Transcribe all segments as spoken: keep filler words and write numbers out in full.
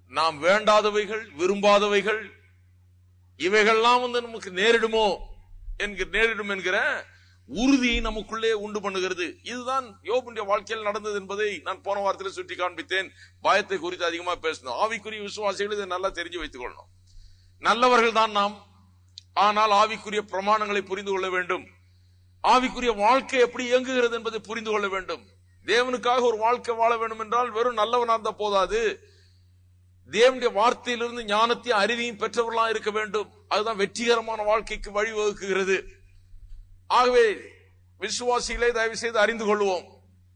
நாம் வேண்டாதவைகள், விரும்பாதவைகள், இவைகள்லாம் வந்து நமக்கு நேரிடுமோ என்கிற நேரிடும் என்கிற உறுதியை நமக்குள்ளே உண்டு பண்ணுகிறது. இதுதான் யோபுடைய வாழ்க்கையில் நடந்தது என்பதை நான் போன வாரத்தில் சுட்டி காண்பித்தேன். பயத்தை குறித்து அதிகமா பேசணும். ஆவிக்குரிய விசுவாசிகள் இதை நல்லா தெரிஞ்சு வைத்துக் கொள்ளணும். நல்லவர்கள் தான் நாம், ஆனால் ஆவிக்குரிய பிரமாணங்களை புரிந்து கொள்ள வேண்டும். ஆவிக்குரிய வாழ்க்கை எப்படி இயங்குகிறது என்பதை புரிந்து கொள்ள வேண்டும். தேவனுக்காக ஒரு வாழ்க்கை வாழ வேண்டும் என்றால் வெறும் நல்லவனா இருந்தா போதாது. தேவனுடைய வார்த்தையிலிருந்து ஞானத்தையும் அறிவையும் பெற்றவர்களாக இருக்க வேண்டும். அதுதான் வெற்றிகரமான வாழ்க்கைக்கு வழிவகுக்குகிறது. ஆகவே விசுவாசிகளை தயவு செய்து அறிந்து கொள்வோம்,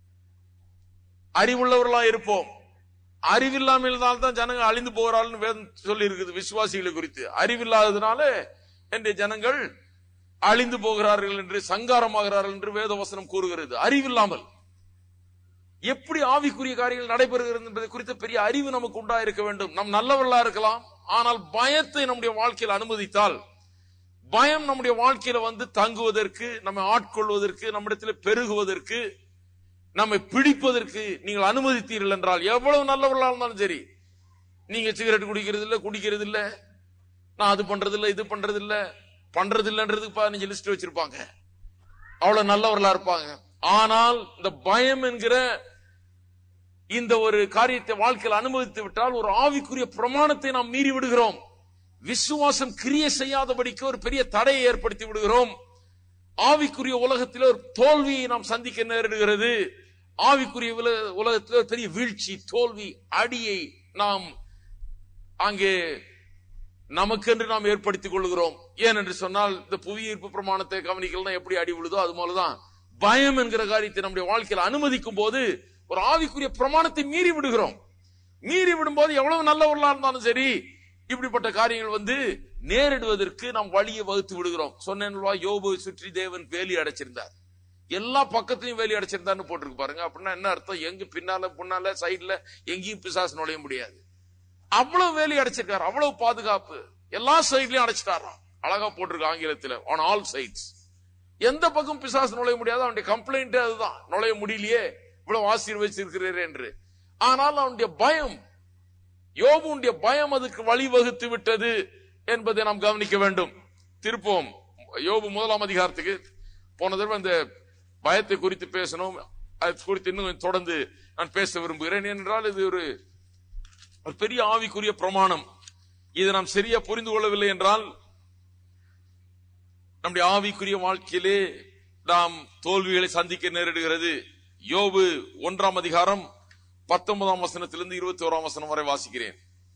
அறிவுள்ளவர்களா இருப்போம். அறிவில்லாமல் தான் ஜனங்கள் அழிந்து போகிறார்கள் வேதம் சொல்லி இருக்குது விசுவாசிகளை குறித்து. அறிவில்லாததுனால இன்றைய ஜனங்கள் அழிந்து போகிறார்கள் என்று, சங்காரமாகிறார்கள் என்று வேத வசனம் கூறுகிறது. அறிவில்லாமல் எப்படி ஆவிக்குரிய காரியங்கள் நடைபெறுகிறது என்பதை குறித்த பெரிய அறிவு நமக்கு உண்டாயிருக்க வேண்டும். நம் நல்லவர்களா இருக்கலாம், ஆனால் பயத்தை நம்முடைய வாழ்க்கையில் அனுமதித்தால், பயம் நம்முடைய வாழ்க்கையில வந்து தங்குவதற்கு, நம்மை ஆட்கொள்வதற்கு, நம்மிடத்தில் பெருகுவதற்கு, நம்மை பிடிப்பதற்கு நீங்கள் அனுமதித்தீர்கள் என்றால், எவ்வளவு நல்லவர்களா இருந்தாலும் சரி, நீங்க சிகரெட் குடிக்கிறது இல்ல, குடிக்கிறது இல்ல, நான் அது பண்றது இல்ல, இது பண்றது இல்ல, பண்றது இல்லன்றதுக்கு பதினஞ்சு லிஸ்ட் வச்சிருப்பாங்க, அவ்வளவு நல்லவர்களா இருப்பாங்க. ஆனால் இந்த பயம் என்கிற இந்த ஒரு காரியத்தை வாழ்க்கையில் அனுமதித்து விட்டால் ஒரு ஆவிக்குரிய பிரமாணத்தை நாம் மீறி விடுகிறோம். விசுவாசம் கிரியை செய்யாதபடிக்கு ஒரு பெரிய தடையை ஏற்படுத்தி விடுகிறோம். ஆவிக்குரிய உலகத்தில் ஒரு தோல்வியை நாம் சந்திக்க நேரிடுகிறது. ஆவிக்குரிய உலகத்தில் ஒரு பெரிய வீழ்ச்சி, தோல்வி, அடியை நாம் அங்கே நமக்கென்று நாம் ஏற்படுத்திக் கொள்கிறோம். ஏனென்று சொன்ல் இந்த புவியீர்ப்பு பிரமாணத்தை கவனிக்கலாம், எப்படி அடி விழுதோ அது போலதான் பயம் என்கிற காரியத்தை நம்முடைய வாழ்க்கையில் அனுமதிக்கும் போது ஒரு ஆவிக்குரிய பிரமாணத்தை மீறி விடுகிறோம். மீறி விடும்போது எவ்வளவு நல்லவர்களா இருந்தாலும் சரி, இப்படிப்பட்ட காரியங்கள் வந்து நேரிடுவதற்கு நாம் வழியை வகுத்து விடுகிறோம். சொன்னேன்வா, யோபு சுற்றி தேவன் வேலி அடைச்சிருந்தார், எல்லா பக்கத்திலையும் வேலி அடைச்சிருந்தான்னு போட்டிருக்கு பாருங்க. அப்படின்னா என்ன அர்த்தம்? எங்க பின்னால முன்னால சைட்ல எங்கேயும் பிசாசு நுழைய முடியாது. அவ்வளவு வேலி அடைச்சிருக்காரு, அவ்வளவு பாதுகாப்பு, எல்லா சைட்லயும் அடைச்சிட்டாராம். அழகா போட்டிருக்கு ஆங்கிலத்தில், ஆன் ஆல் சைட்ஸ். எந்த பக்கம் பிசாசு நுழைய முடியாது. அவனுடைய கம்ப்ளைண்ட் அதுதான், நுழைய முடியலையே, இவ்வளவு ஆசீர்வதிச்சிருக்கிறீரே என்று. ஆனால் அவனுடைய பயம், யோபுடைய பயம் அதுக்கு வழிவகுத்து விட்டது என்பதை நாம் கவனிக்க வேண்டும். திருப்போம் யோபு முதலாம் அதிகாரத்துக்கு. போன தடவை இந்த பயத்தை குறித்து பேசணும், அது குறித்து இன்னும் தொடர்ந்து நான் பேச விரும்புகிறேன். ஏனென்றால் இது ஒரு பெரிய ஆவிக்குரிய பிரமாணம். இதை நாம் சரியா புரிந்து கொள்ளவில்லை என்றால் நம்முடைய ஆவிக்குரிய வாழ்க்கையிலே நாம் தோல்விகளை சந்திக்க நேரிடுகிறது. யோபு ஒன்றாம் அதிகாரம் பத்தொன்பதாம் வசனத்திலிருந்து இருபத்தி ஓராம் வசனம் வரை வாசிக்கிறேன்.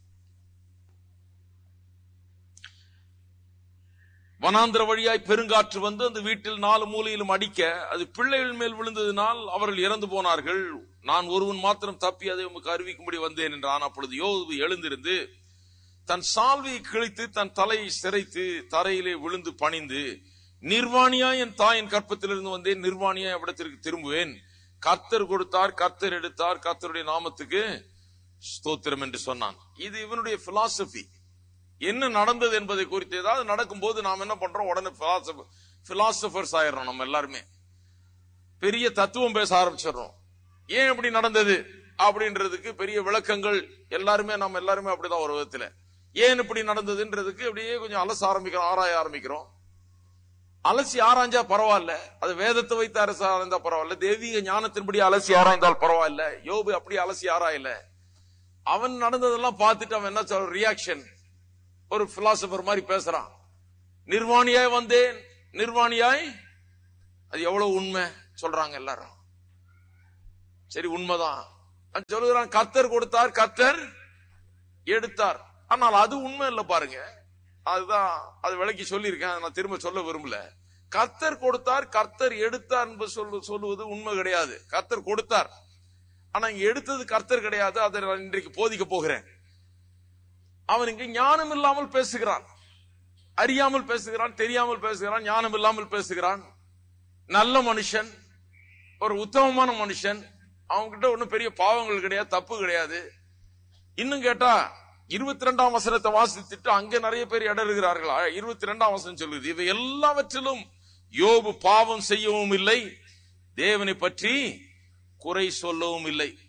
வனாந்திர வழியாய் பெருங்காற்று வந்து அந்த வீட்டில் நாலு மூலையிலும் அடிக்க, அது பிள்ளைகள் மேல் விழுந்ததினால் அவர்கள் இறந்து போனார்கள். நான் ஒருவன் மாத்திரம் தப்பி அதை உமக்கு அறிவிக்கும்படி வந்தேன் என்றான். அப்பொழுது யோபு எழுந்திருந்து தன் சால்வையை கிழித்து தன் தலையை சிரைத்து தரையிலே விழுந்து பணிந்து, நிர்வாணியாய் என் தாயின் கற்பத்திலிருந்து வந்தேன், நிர்வாணியாய் அவ்விடத்திற்கு திரும்புவேன். கர்த்தர் கொடுத்தார், கர்த்தர் எடுத்தார், கர்த்தருடைய நாமத்துக்கு ஸ்தோத்திரம் என்று சொன்னான். இது இவனுடைய பிலாசபி. என்ன நடந்தது என்பதை குறித்து ஏதாவது நடக்கும் போது நாம் என்ன பண்றோம்? உடனே பிலாசபர்ஸ் ஆயிடுறோம். நம்ம எல்லாருமே பெரிய தத்துவம் பேச ஆரம்பிச்சிடறோம். ஏன் இப்படி நடந்தது அப்படின்றதுக்கு பெரிய விளக்கங்கள் எல்லாருமே நம்ம எல்லாருமே அப்படிதான் ஒரு விதத்துல. ஏன் இப்படி நடந்ததுன்றதுக்கு அப்படியே கொஞ்சம் அலச ஆரம்பிக்கிறோம், ஆராய ஆரம்பிக்கிறோம். அலசி ஆராய்ஞ்சா பரவாயில்ல, அது வேதத்தை வைத்து அரசு ஆராய்ந்தா பரவாயில்ல, தெய்வீக ஞானத்தின்படி அலசி ஆராய்ந்தால் பரவாயில்ல. யோபு அப்படி அலசி ஆராயல. அவன் நடந்ததெல்லாம் பார்த்துட்டு அவன் என்ன சொல்ற, ரியாக்ஷன், ஒரு பிலாசபர் மாதிரி பேசுறான். நிர்வாணியாய் வந்தேன், நிர்வாணியாய், அது எவ்வளவு உண்மை சொல்றாங்க எல்லாரும். சரி, உண்மைதான் சொல்லுகிறான். கர்த்தர் கொடுத்தார், கர்த்தர் எடுத்தார். ஆனால் அது உண்மை இல்ல பாருங்க. அதுதான் அது விளக்கி சொல்லி இருக்கேன், நான் திரும்ப சொல்ல விரும்பல. கர்த்தர் கொடுத்தார், கர்த்தர் எடுத்தார் என்று சொல்லுவது உண்மை கிடையாது. கர்த்தர் கொடுத்தார், ஆனா இங்க எடுத்தது கர்த்தர் கிடையாது. அதை நான் இன்றைக்கு போதிக்க போகிறேன். அவன் இங்கு ஞானம் இல்லாமல் பேசுகிறான், அறியாமல் பேசுகிறான், தெரியாமல் பேசுகிறான், ஞானம் இல்லாமல் பேசுகிறான். நல்ல மனுஷன், ஒரு உத்தமமான மனுஷன், அவன்கிட்ட ஒன்னும் பெரிய பாவங்கள் கிடையாது, தப்பு கிடையாது. இன்னும் கேட்டா இருபத்தி ரெண்டாம் வசனத்தை வாசித்துட்டு அங்க நிறைய பேர் இடறுகிறார்கள். இருபத்தி ரெண்டாம் வசனம் சொல்லுது, இவை எல்லாவற்றிலும் யோபு பாவம் செய்யவும் இல்லை, தேவனை பற்றி குறை சொல்லவும் இல்லை.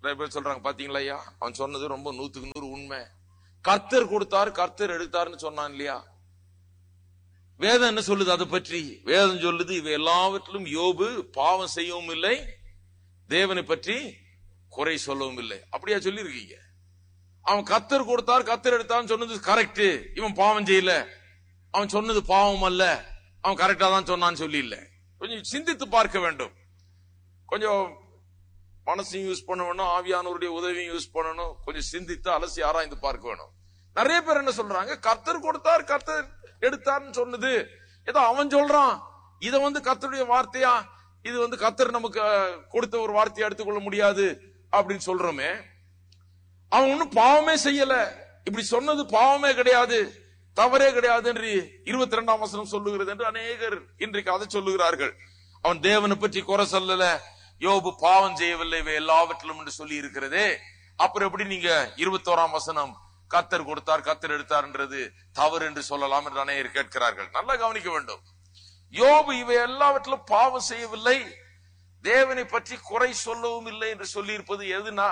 நிறைய பேர் சொல்றாங்க, பாத்தீங்களா ஐயா, அவன் சொன்னது ரொம்ப நூத்துக்கு நூறு உண்மை. கர்த்தர் கொடுத்தார், கர்த்தர் எடுத்தாருன்னு சொன்னான் இல்லையா? வேதம் என்ன சொல்லுது அதை பற்றி? வேதம் சொல்லுது, இவை எல்லாவற்றிலும் யோபு பாவம் செய்யவும் இல்லை, தேவனை பற்றி குறை சொல்லவும் இல்லை. அப்படியா சொல்லி இருக்கீங்க? அவன் கர்த்தர் கொடுத்தார், கர்த்தர் எடுத்தான்னு சொன்னது கரெக்ட், இவன் பாவம் செய்யல, அவன் சொன்னது பாவம் அல்ல, அவன் கரெக்டா தான் சொன்னான்னு சொல்லி இல்ல. கொஞ்சம் சிந்தித்து பார்க்க வேண்டும். கொஞ்சம் மனசையும் யூஸ் பண்ண வேணும், ஆவியானவருடைய உதவியும் யூஸ் பண்ணணும். கொஞ்சம் சிந்தித்து அலசி ஆராய்ந்து பார்க்க வேணும். நிறைய பேர் என்ன சொல்றாங்க, கர்த்தர் கொடுத்தார், கர்த்தர் எடுத்தார்னு சொன்னது ஏதோ அவன் சொல்றான், இத வந்து கர்த்தருடைய வார்த்தையா, இது வந்து கர்த்தர் நமக்கு கொடுத்த ஒரு வார்த்தையா எடுத்துக்கொள்ள முடியாது அப்படின்னு சொல்றோமே. அவன் ஒன்னும் பாவமே செய்யல, இப்படி சொன்னது பாவமே கிடையாது, தவறே கிடையாது என்று இருபத்தி ரெண்டாம் வசனம் சொல்லுகிறது என்று அநேகர் இன்றைக்கு அதை சொல்லுகிறார்கள். அவன் தேவனை பற்றி குறை சொல்லல, யோபு பாவம் செய்யவில்லை, இவை எல்லாவற்றிலும் என்று சொல்லி இருக்கிறதே. அப்புறம் எப்படி நீங்க இருபத்தி ஓராம் வசனம் கர்த்தர் கொடுத்தார், கர்த்தர் எடுத்தார்ன்றது தவறு என்று சொல்லலாம் என்று அநேகர் கேட்கிறார்கள். நல்லா கவனிக்க வேண்டும். யோபு இவை எல்லாவற்றிலும் பாவம் செய்யவில்லை, தேவனை பற்றி குறை சொல்லவும் இல்லை என்று சொல்லி இருப்பது எதுனா,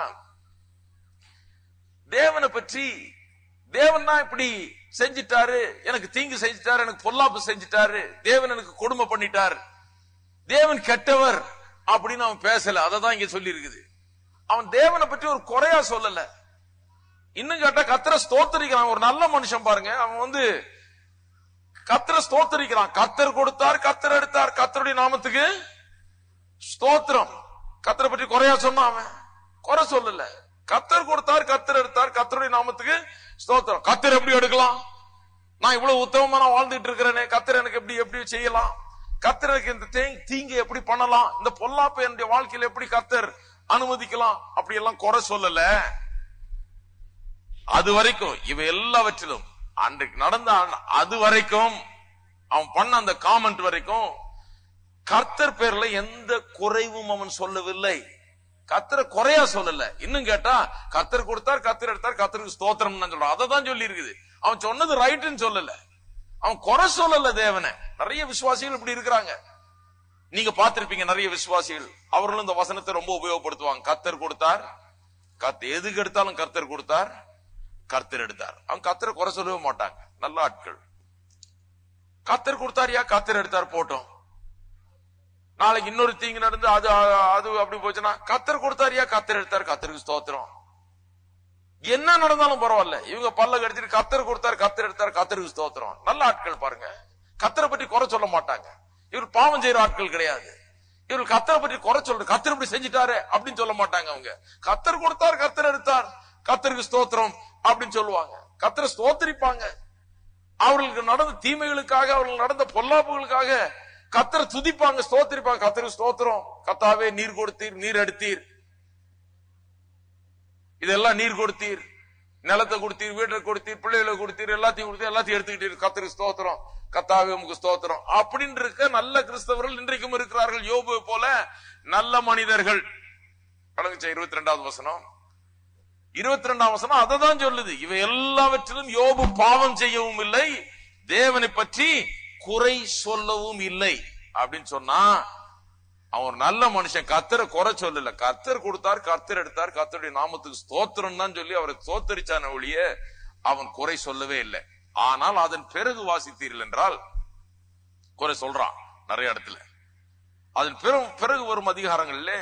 தேவனை பற்றி தேவன் தான் இப்படி செஞ்சிட்டாரு, எனக்கு தீங்கு செஞ்சிட்டாரு, எனக்கு பொல்லாப்பு செஞ்சிட்டாரு, தேவன் எனக்கு கொடுமை பண்ணிட்டார், தேவன் கெட்டவர் அப்படின்னு அவன் பேசல. அததான் இங்க சொல்லி இருக்குது. அவன் தேவனை பற்றி ஒரு குறையா சொல்லல. இன்னும் கேட்டா கர்த்தரை ஸ்தோத்தரிக்கிறான். ஒரு நல்ல மனுஷன் பாருங்க, அவன் வந்து கர்த்தரை ஸ்தோத்தரிக்கிறான். கர்த்தர் கொடுத்தார், கர்த்தர் எடுத்தார், கர்த்தருடைய நாமத்துக்கு ஸ்தோத்திரம். கர்த்தரை பற்றி குறையா சொன்னான், அவன் குறை சொல்லல. கர்த்தர் கொடுத்தார், கர்த்தர் எடுத்தார், கர்த்தருடைய நாமத்துக்கு ஸ்தோத்திரம். கர்த்தர் எப்படி எடுக்கலாம்? நான் இவ்வளவு உத்தமமா நான் வாழ்ந்துட்டு இருக்கிறேனே, கர்த்தர் எனக்கு எப்படி எப்படி செய்யலாம்? கர்த்தர் எனக்கு இந்த தீங்கு எப்படி பண்ணலாம்? இந்த பொல்லாப்பை என்னுடைய வாழ்க்கையில எப்படி கர்த்தர் அனுமதிக்கலாம்? அப்படி எல்லாம் குறை சொல்லல. அது வரைக்கும் இவை எல்லாவற்றிலும் அன்றைக்கு நடந்த அது வரைக்கும் அவன் பண்ண அந்த காமெண்ட் வரைக்கும் கர்த்தர் பேர்ல எந்த குறைவும் அவன் சொல்லவில்லை. கர்த்தரை குறையா சொல்லல. இன்னும் கேட்டா கர்த்தர் கொடுத்தார், கர்த்தர் எடுத்தார், கர்த்தருக்கு ஸ்தோத்திரம் சொல்றான். அதை தான் சொல்லி இருக்குது. அவன் சொன்னது ரைட்டுன்னு சொல்லல, அவன் குறை சொல்லல தேவனை. நிறைய விசுவாசிகள் இப்படி இருக்கிறாங்க. நீங்க பார்த்திருப்பீங்க, நிறைய விசுவாசிகள் அவர்களும் இந்த வசனத்தை ரொம்ப உபயோகப்படுத்துவாங்க. கர்த்தர் கொடுத்தார், கர்த்தர் எதுக்கு எடுத்தாலும் கர்த்தர் கொடுத்தார், கர்த்தர் எடுத்தார். அவன் கர்த்தரை குறை சொல்லவே மாட்டாங்க. நல்ல ஆட்கள். கர்த்தர் கொடுத்தாரியா, கர்த்தர் எடுத்தார் போட்டோம். நாளைக்கு இன்னொரு தீங்கு நடந்து அது அது அப்படி போச்சுன்னா கர்த்தர் கொடுத்தாரியா, கர்த்தர் எடுத்தார், கர்த்தருக்கு ஸ்தோத்திரம். என்ன நடந்தாலும் பரவாயில்ல, இவங்க பல்ல கடிச்சிட்டு கர்த்தர் கொடுத்தார், கர்த்தர் எடுத்தார், கர்த்தருக்கு ஸ்தோத்திரம். நல்ல ஆட்கள் பாருங்க. கர்த்தரை பற்றி குறை சொல்ல மாட்டாங்க. இவர் பாவம் செய்யற ஆட்கள் கிடையாது. இவர் கர்த்தரை பற்றி குறை சொல்ற, கர்த்தர் இப்படி செஞ்சுட்டாரு அப்படின்னு சொல்ல மாட்டாங்க. அவங்க கர்த்தர் கொடுத்தார், கர்த்தர் எடுத்தார், கர்த்தருக்கு ஸ்தோத்திரம் அப்படின்னு சொல்லுவாங்க. கர்த்தரை ஸ்தோத்திரிப்பாங்க. அவர்களுக்கு நடந்த தீமைகளுக்காக, அவர்கள் நடந்த பொல்லாப்புகளுக்காக கர்த்தரை துதிப்பாங்க, ஸ்தோத்திரிப்பாங்க. கர்த்தருக்கு ஸ்தோத்திரம், கர்த்தாவே நீர் கொடுத்தீர், நீர் எடுத்தீர், இதெல்லாம் நீர் கொடுத்தீர், நிலத்தை கொடுத்தீர், வீட்டை கொடுத்தீர், பிள்ளைகளை கொடுத்தீர், எல்லாத்தையும் கொடுத்தீர், எல்லாத்தையும் எடுத்துக்கிட்டீர், கர்த்தருக்கு ஸ்தோத்திரம், கர்த்தாவே உமக்கு ஸ்தோத்திரம் அப்படின்னு இருக்க நல்ல கிறிஸ்தவர்கள் இன்றைக்கும் இருக்கிறார்கள். யோபு போல நல்ல மனிதர்கள். இருபத்தி ரெண்டாவது வசனம் இருபத்தி ரெண்டாம் வசனம் அதை தான் சொல்லுது. இவை எல்லாவற்றிலும் யோபு பாவம் செய்யவும் இல்லை, தேவனை பற்றி குறை சொல்லவும் இல்லை அப்படின்னு சொன்னா அவன் ஒரு நல்ல மனுஷன். கர்த்தரை குறை சொல்லல. கர்த்தர் கொடுத்தார், கர்த்தர் எடுத்தார், கர்த்தருடைய நாமத்துக்கு ஸ்தோத்திரம் தான் சொல்லி அவரை ஸ்தோத்தரிச்சான ஒழிய அவன் குறை சொல்லவே இல்லை. ஆனால் அதன் பிறகு வாசித்தீர்கள் என்றால் குறை சொல்றான் நிறைய இடத்துல. அதன் பிறகு வரும் அதிகாரங்களிலே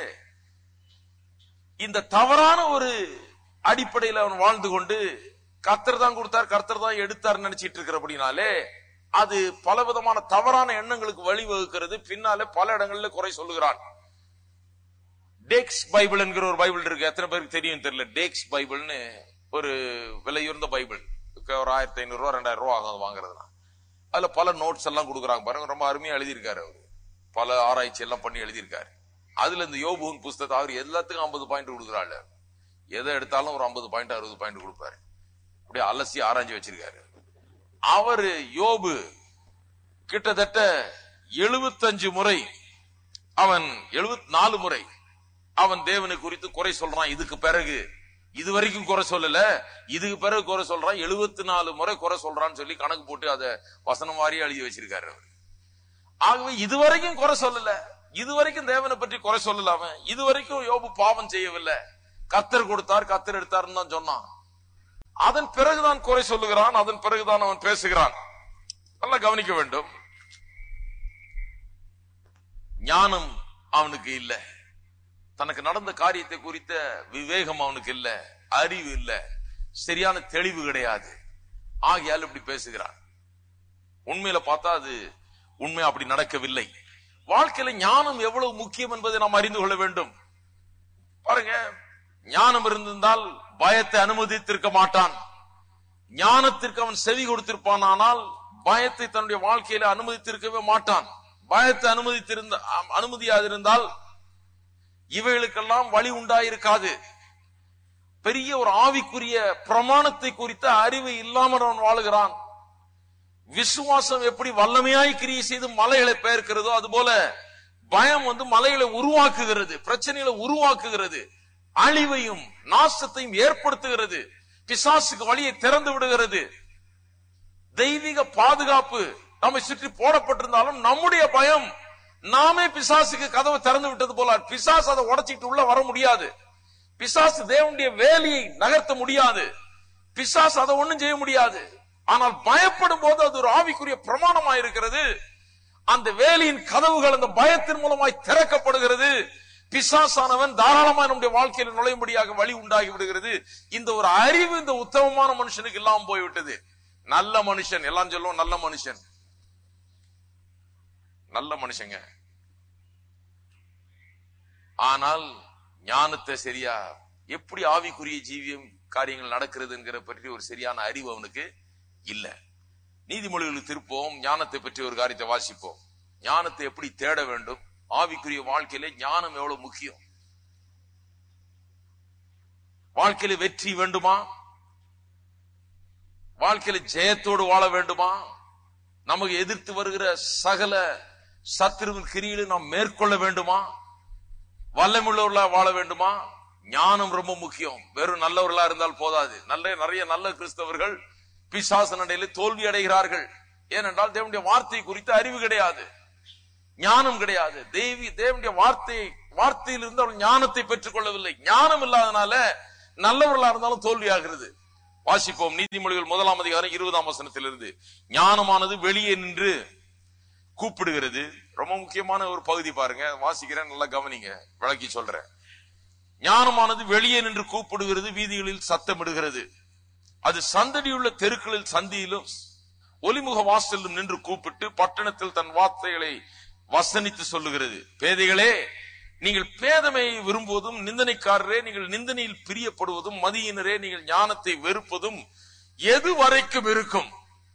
இந்த தவறான ஒரு அடிப்படையில் அவன் வாழ்ந்து கொண்டு கர்த்தர் தான் கொடுத்தார், கர்த்தர் தான் எடுத்தார் நினைச்சிட்டு இருக்கிறபடினாலே அது பலவிதமான தவறான எண்ணங்களுக்கு வழிவகுக்கிறது. பின்னாலே பல இடங்கள்ல குறை சொல்லுகிறான். டேக்ஸ் பைபிள் என்கிற ஒரு பைபிள் இருக்கு. எத்தனை பேருக்கு தெரியும் தெரியல. டேக்ஸ் பைபிள்னு ஒரு விலையுறந்த பைபிள், ஒரு ஆயிரத்தி ஐநூறு ரூபா ரெண்டாயிரம் ரூபா ஆகும் வாங்குறதுனா. அதுல பல நோட்ஸ் எல்லாம் கொடுக்குறாங்க பாருங்க. ரொம்ப அருமையா எழுதியிருக்காரு அவரு. பல ஆராய்ச்சி எல்லாம் பண்ணி எழுதியிருக்காரு. அதுல இந்த யோபுவின் புஸ்தகத்தை அவர் எல்லாத்துக்கும் ஐம்பது பாயிண்ட் கொடுக்குறாள். எதை எடுத்தாலும் ஒரு ஐம்பது பாயிண்ட் அறுபது பாயிண்ட் கொடுப்பாரு. அப்படியே அலசி ஆராய்ச்சி வச்சிருக்காரு. அவரு யோபு கிட்டத்தட்ட எழுபத்தஞ்சு முறை அவன் எழுபத்தி நாலு முறை அவன் தேவனை குறித்து குறை சொல்றான். இதுக்கு பிறகு இது வரைக்கும் குறை சொல்லல, இதுக்கு பிறகு குறை சொல்றான். எழுபத்தி நாலு முறை குறை சொல்றான்னு சொல்லி கணக்கு போட்டு அதை வசனம் வாரியா எழுதி வச்சிருக்காரு அவர். ஆகவே இதுவரைக்கும் குறை சொல்லல, இதுவரைக்கும் தேவனை பற்றி குறை சொல்லல, அவன் இதுவரைக்கும் யோபு பாவம் செய்யவில்லை, கத்தர் கொடுத்தார், கத்தர் எடுத்தார்னு தான் சொன்னான். அதன் பிறகுதான் குறை சொல்லுகிறான், அதன் பிறகுதான் அவன் பேசுகிறான். நல்லா கவனிக்க வேண்டும். ஞானம் அவனுக்கு இல்ல, தனக்கு நடந்த காரியத்தை குறித்த விவேகம் அவனுக்கு இல்ல, அறிவு இல்ல, சரியான தெளிவு கிடையாது. ஆகையால் இப்படி பேசுகிறான். உண்மையில பார்த்தா அது உண்மை அப்படி நடக்கவில்லை. வாழ்க்கையில ஞானம் எவ்வளவு முக்கியம் என்பதை நாம் அறிந்து கொள்ள வேண்டும். பாருங்க, ஞானம் இருந்திருந்தால் பயத்தை அனுமதித்திருக்க மாட்டான். ஞானத்திற்கு அவன் செவி கொடுத்திருப்பான், ஆனால் பயத்தை தன்னுடைய வாழ்க்கையில அனுமதித்திருக்கவே மாட்டான். பயத்தை அனுமதித்திருந்த அனுமதியாதிருந்தால் இவைகளுக்கெல்லாம் வழி உண்டாயிருக்காது. பெரிய ஒரு ஆவிக்குரிய பிரமாணத்தை குறித்த அறிவு இல்லாமல் அவன் வாழுகிறான். விசுவாசம் எப்படி வல்லமையாய் கிரியை செய்து மலைகளை பெயர்க்கிறதோ அதுபோல பயம் வந்து மலைகளை உருவாக்குகிறது, பிரச்சனைகளை உருவாக்குகிறது, அழிவையும் நாசத்தையும் ஏற்படுத்துகிறது, பிசாசுக்கு வழியை திறந்து விடுகிறது. தெய்வீக பாதுகாப்பு நம்மை சுற்றி போடப்பட்டிருந்தாலும் நம்முடைய பயம் நாமே பிசாசுக்கு கதவை திறந்து விட்டது போல. பிசாசு அதை உடைச்சிட்டு உள்ள வர முடியாது. பிசாசு தேவனுடைய வேலையை நகர்த்த முடியாது. பிசாசு அதை ஒண்ணும் செய்ய முடியாது. ஆனால் பயப்படும் போது அது ஒரு ஆவிக்குரிய பிரமாணமாய் இருக்கிறது. அந்த வேலையின் கதவுகள் அந்த பயத்தின் மூலமாய் திறக்கப்படுகிறது. பிசாசானவன் தாராளமாக நம்முடைய வாழ்க்கையில் நுழையும்படியாக வழி உண்டாகி விடுகிறது. இந்த ஒரு அறிவு இந்த உத்தமமான மனுஷனுக்கு இல்லாம போய்விட்டது. நல்ல மனுஷன் எல்லாம் சொல்லுவோம், நல்ல மனுஷன், நல்ல மனுஷங்க. ஆனால் ஞானத்தை சரியா எப்படி ஆவிக்குரிய ஜீவியம் காரியங்கள் நடக்கிறது என்கிற பற்றி ஒரு சரியான அறிவு அவனுக்கு இல்ல. நீதிமொழிகளுக்கு திருப்போம், ஞானத்தை பற்றி ஒரு காரியத்தை வாசிப்போம். ஞானத்தை எப்படி தேட வேண்டும், ஆவிக்குரிய வாழ்க்கையில ஞானம் எவ்வளவு முக்கியம். வாழ்க்கையில வெற்றி வேண்டுமா, வாழ்க்கையில ஜெயத்தோடு வாழ வேண்டுமா, நமக்கு எதிர்த்து வருகிற சகல சத்துருவின் கிரியிலும் நாம் மேற்கொள்ள வேண்டுமா, வல்லமுள்ளவர்களா வாழ வேண்டுமா, ஞானம் ரொம்ப முக்கியம். வெறும் நல்லவர்களா இருந்தால் போதாது. நல்ல நிறைய நல்ல கிறிஸ்தவர்கள் பிசாசு நடையில தோல்வி அடைகிறார்கள். ஏனென்றால் தேவனுடைய வார்த்தை குறித்த அறிவு கிடையாது, ஞானம் கிடையாது. தேவி தேவனுடைய வார்த்தை வார்த்தையிலிருந்து அவர்கள் ஞானத்தை பெற்றுக் கொள்ளவில்லை. ஞானம் இல்லாதனால நல்லவர்களா இருந்தாலும் தோல்வி ஆகிறது. வாசிப்போம் நீதிமொழிகள் முதலாம் அதிகாரம் இருபதாம் வசனத்திலிருந்து. ஞானமானது வெளியே நின்று கூப்பிடுகிறது. ரொம்ப முக்கியமான ஒரு பகுதி பாருங்க, வாசிக்கிறேன், நல்லா கவனிங்க, விளக்கி சொல்றேன். ஞானமானது வெளியே நின்று கூப்பிடுகிறது, வீதிகளில் சத்தமிடுகிறது. அது சந்தடியுள்ள தெருக்களில் சந்தியிலும் ஒலிமுக வாசலிலும் நின்று கூப்பிட்டு பட்டணத்தில் தன் வார்த்தைகளை வசனித்து சொல்லுகிறது. பேதைகளே, நீங்கள் பேதமையை விரும்புவதும், நிந்தனைக்காரரே நீங்கள் நிந்தனையில் பிரியப்படுவதும், மதியினரே நீங்கள் ஞானத்தை வெறுப்பதும் எது வரைக்கும் இருக்கும்?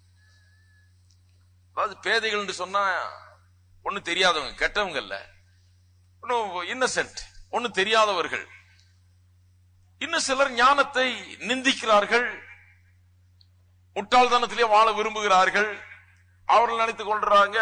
அதாவது பேதைகள் என்று சொன்னா ஒண்ணு தெரியாதவங்க, கெட்டவங்க இல்ல, இன்னசென்ட், ஒண்ணு தெரியாதவர்கள். இன்னும் சிலர் ஞானத்தை நிந்திக்கிறார்கள், முட்டாள்தனத்திலே வாழ விரும்புகிறார்கள். அவர்கள் நினைத்துக் கொள்றாங்க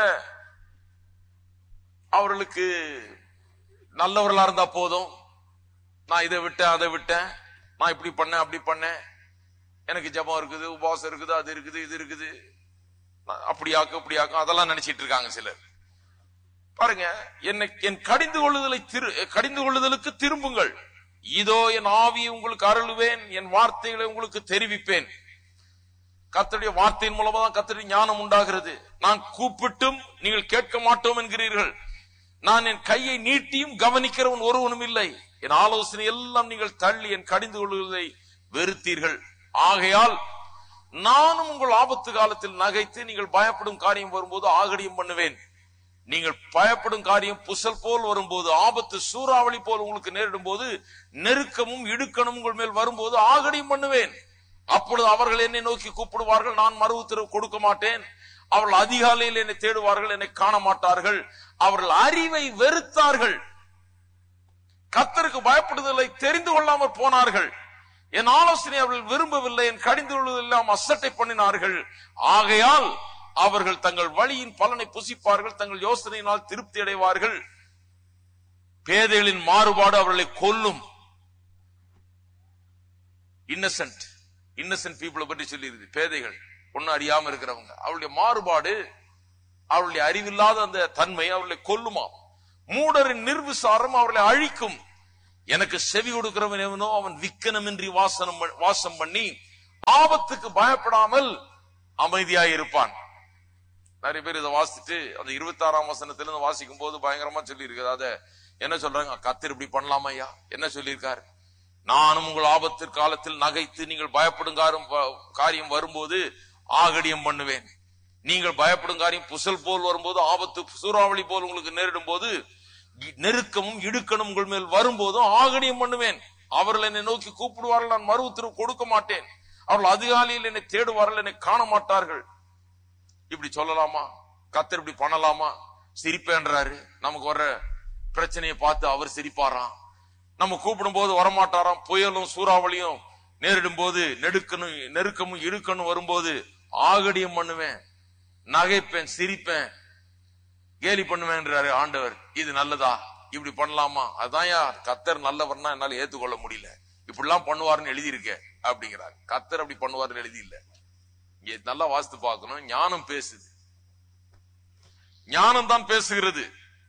அவர்களுக்கு நல்லவர்களா இருந்தா போதும், நான் இதை விட்டேன் அதை விட்டேன், நான் இப்படி பண்ணேன் அப்படி பண்ணேன், எனக்கு ஜெபம் இருக்குது, உபவாசம் இருக்குது, அது இருக்குது இது இருக்குது, அப்படியாக்கும் இப்படியாக்கும், அதெல்லாம் நினைச்சிட்டு இருக்காங்க சிலர். பாருங்க, என்னை என் கடிந்து கொள்ளுதலை திரு கடிந்து கொள்ளுதலுக்கு திரும்புங்கள். இதோ என் ஆவியை உங்களுக்கு அருளுவேன், என் வார்த்தைகளை உங்களுக்கு தெரிவிப்பேன். கர்த்தருடைய வார்த்தையின் மூலமா தான் கர்த்தருடைய ஞானம் உண்டாகிறது. நான் கூப்பிட்டும் நீங்கள் கேட்க மாட்டோம் என்கிறீர்கள். நான் என் கையை நீட்டியும் கவனிக்கிறவன் ஒருவனும் இல்லை. என் ஆலோசனை எல்லாம் நீங்கள் தள்ளி என் கடிந்து கொள்வதை வெறுத்தீர்கள். ஆகையால் நானும் உங்கள் ஆபத்து காலத்தில் நகைத்து நீங்கள் பயப்படும் காரியம் வரும்போது ஆகடியும் பண்ணுவேன். நீங்கள் பயப்படும் காரியம் புசல் போல் வரும்போது, ஆபத்து சூறாவளி போல் உங்களுக்கு நேரிடும் போது, நெருக்கமும் இடுக்கணும் உங்கள் மேல் வரும்போது ஆகடியும் பண்ணுவேன். அப்பொழுது அவர்கள் என்னை நோக்கி கூப்பிடுவார்கள், நான் மறு உத்தரவு கொடுக்க மாட்டேன். அவர்கள் அதிகாலையில் என்னை தேடுவார்கள், என்னை காண மாட்டார்கள். அவர்கள் அறிவை வெறுத்தார்கள், கர்த்தருக்கு பயப்படுதலை தெரிந்து கொள்ளாமல் போனார்கள். என் ஆலோசனை அவர்கள் விரும்பவில்லை, என் கடிந்து கொள்வதெல்லாம் அசட்டை பண்ணினார்கள். ஆகையால் அவர்கள் தங்கள் வழியின் பலனை புசிப்பார்கள், தங்கள் யோசனையினால் திருப்தி அடைவார்கள். பேதைகளின் மாறுபாடு அவர்களை கொல்லும். இன்னசென்ட் இன்னசென்ட் பீப்புளை பற்றி சொல்லி இருக்கு. பேதைகள், ஒன்னும் அறியாம இருக்கிறவங்க, அவருடைய மாறுபாடு, அவருடைய அறிவில்லாத அந்த தன்மை அவர்களை கொல்லுமா. மூடரின் நிர்விசாரம் அவர்களை அழிக்கும். எனக்கு செவி கொடுக்கிறவன் எவனோ அவன் விக்கனமின்றி வாசனம் வாசம் பண்ணி ஆபத்துக்கு பயப்படாமல் அமைதியாய் இருப்பான். நிறைய பேர் இதை வாசிச்சுட்டு அந்த இருபத்தி ஆறாம் வசனத்திலிருந்து வாசிக்கும் போது பயங்கரமா சொல்லி இருக்கு. அத என்ன சொல்றாங்க? கர்த்தர் இப்படி பண்ணலாமா ஐயா? என்ன சொல்லியிருக்காரு? நானும் உங்கள் ஆபத்து காலத்தில் நகைத்து நீங்கள் பயப்படும் காரியம் வரும்போது ஆகடியம் பண்ணுவேன். நீங்கள் பயப்படும் காரியம் புசல் போல் வரும்போது, ஆபத்து சூறாவளி போல் உங்களுக்கு நேரிடும் போது, நெருக்கமும் இடுக்கணும் உங்கள் மேல் வரும்போதும் ஆகடியம் பண்ணுவேன். அவர்கள் என்னை நோக்கி கூப்பிடுவார்கள், நான் மறு உத்தரவு கொடுக்க மாட்டேன். அவர்கள் அதிகாலையில் என்னை தேடுவார்கள், என்னை காண மாட்டார்கள். இப்படி சொல்லலாமா? கர்த்தர் இப்படி பண்ணலாமா? சிரிப்பேன்றாரு. நமக்கு வர்ற பிரச்சனையை பார்த்து அவர் சிரிப்பாராம். நம்ம கூப்பிடும் போது வரமாட்டாராம். புயலும் சூறாவளியும் நேரிடும் போது, நெடுக்கணும் நெருக்கமும் இடுக்கணும் வரும்போது ஆகடியம் பண்ணுவேன், நகைப்பேன், சிரிப்பேன், கேலி பண்ணுவேன்றாரு ஆண்டவர். இது நல்லதா? இப்படி பண்ணலாமா? அதான் யார் கர்த்தர் நல்லவர்னா என்னால ஏத்துக்கொள்ள முடியல. இப்படிலாம் பண்ணுவாருன்னு எழுதியிருக்க அப்படிங்கிறார். கர்த்தர் அப்படி பண்ணுவாருன்னு எழுதி இல்ல. இங்க நல்லா வாசித்து பார்க்கணும். ஞானம் பேசுது, ஞானம் தான் பேசுகிறது.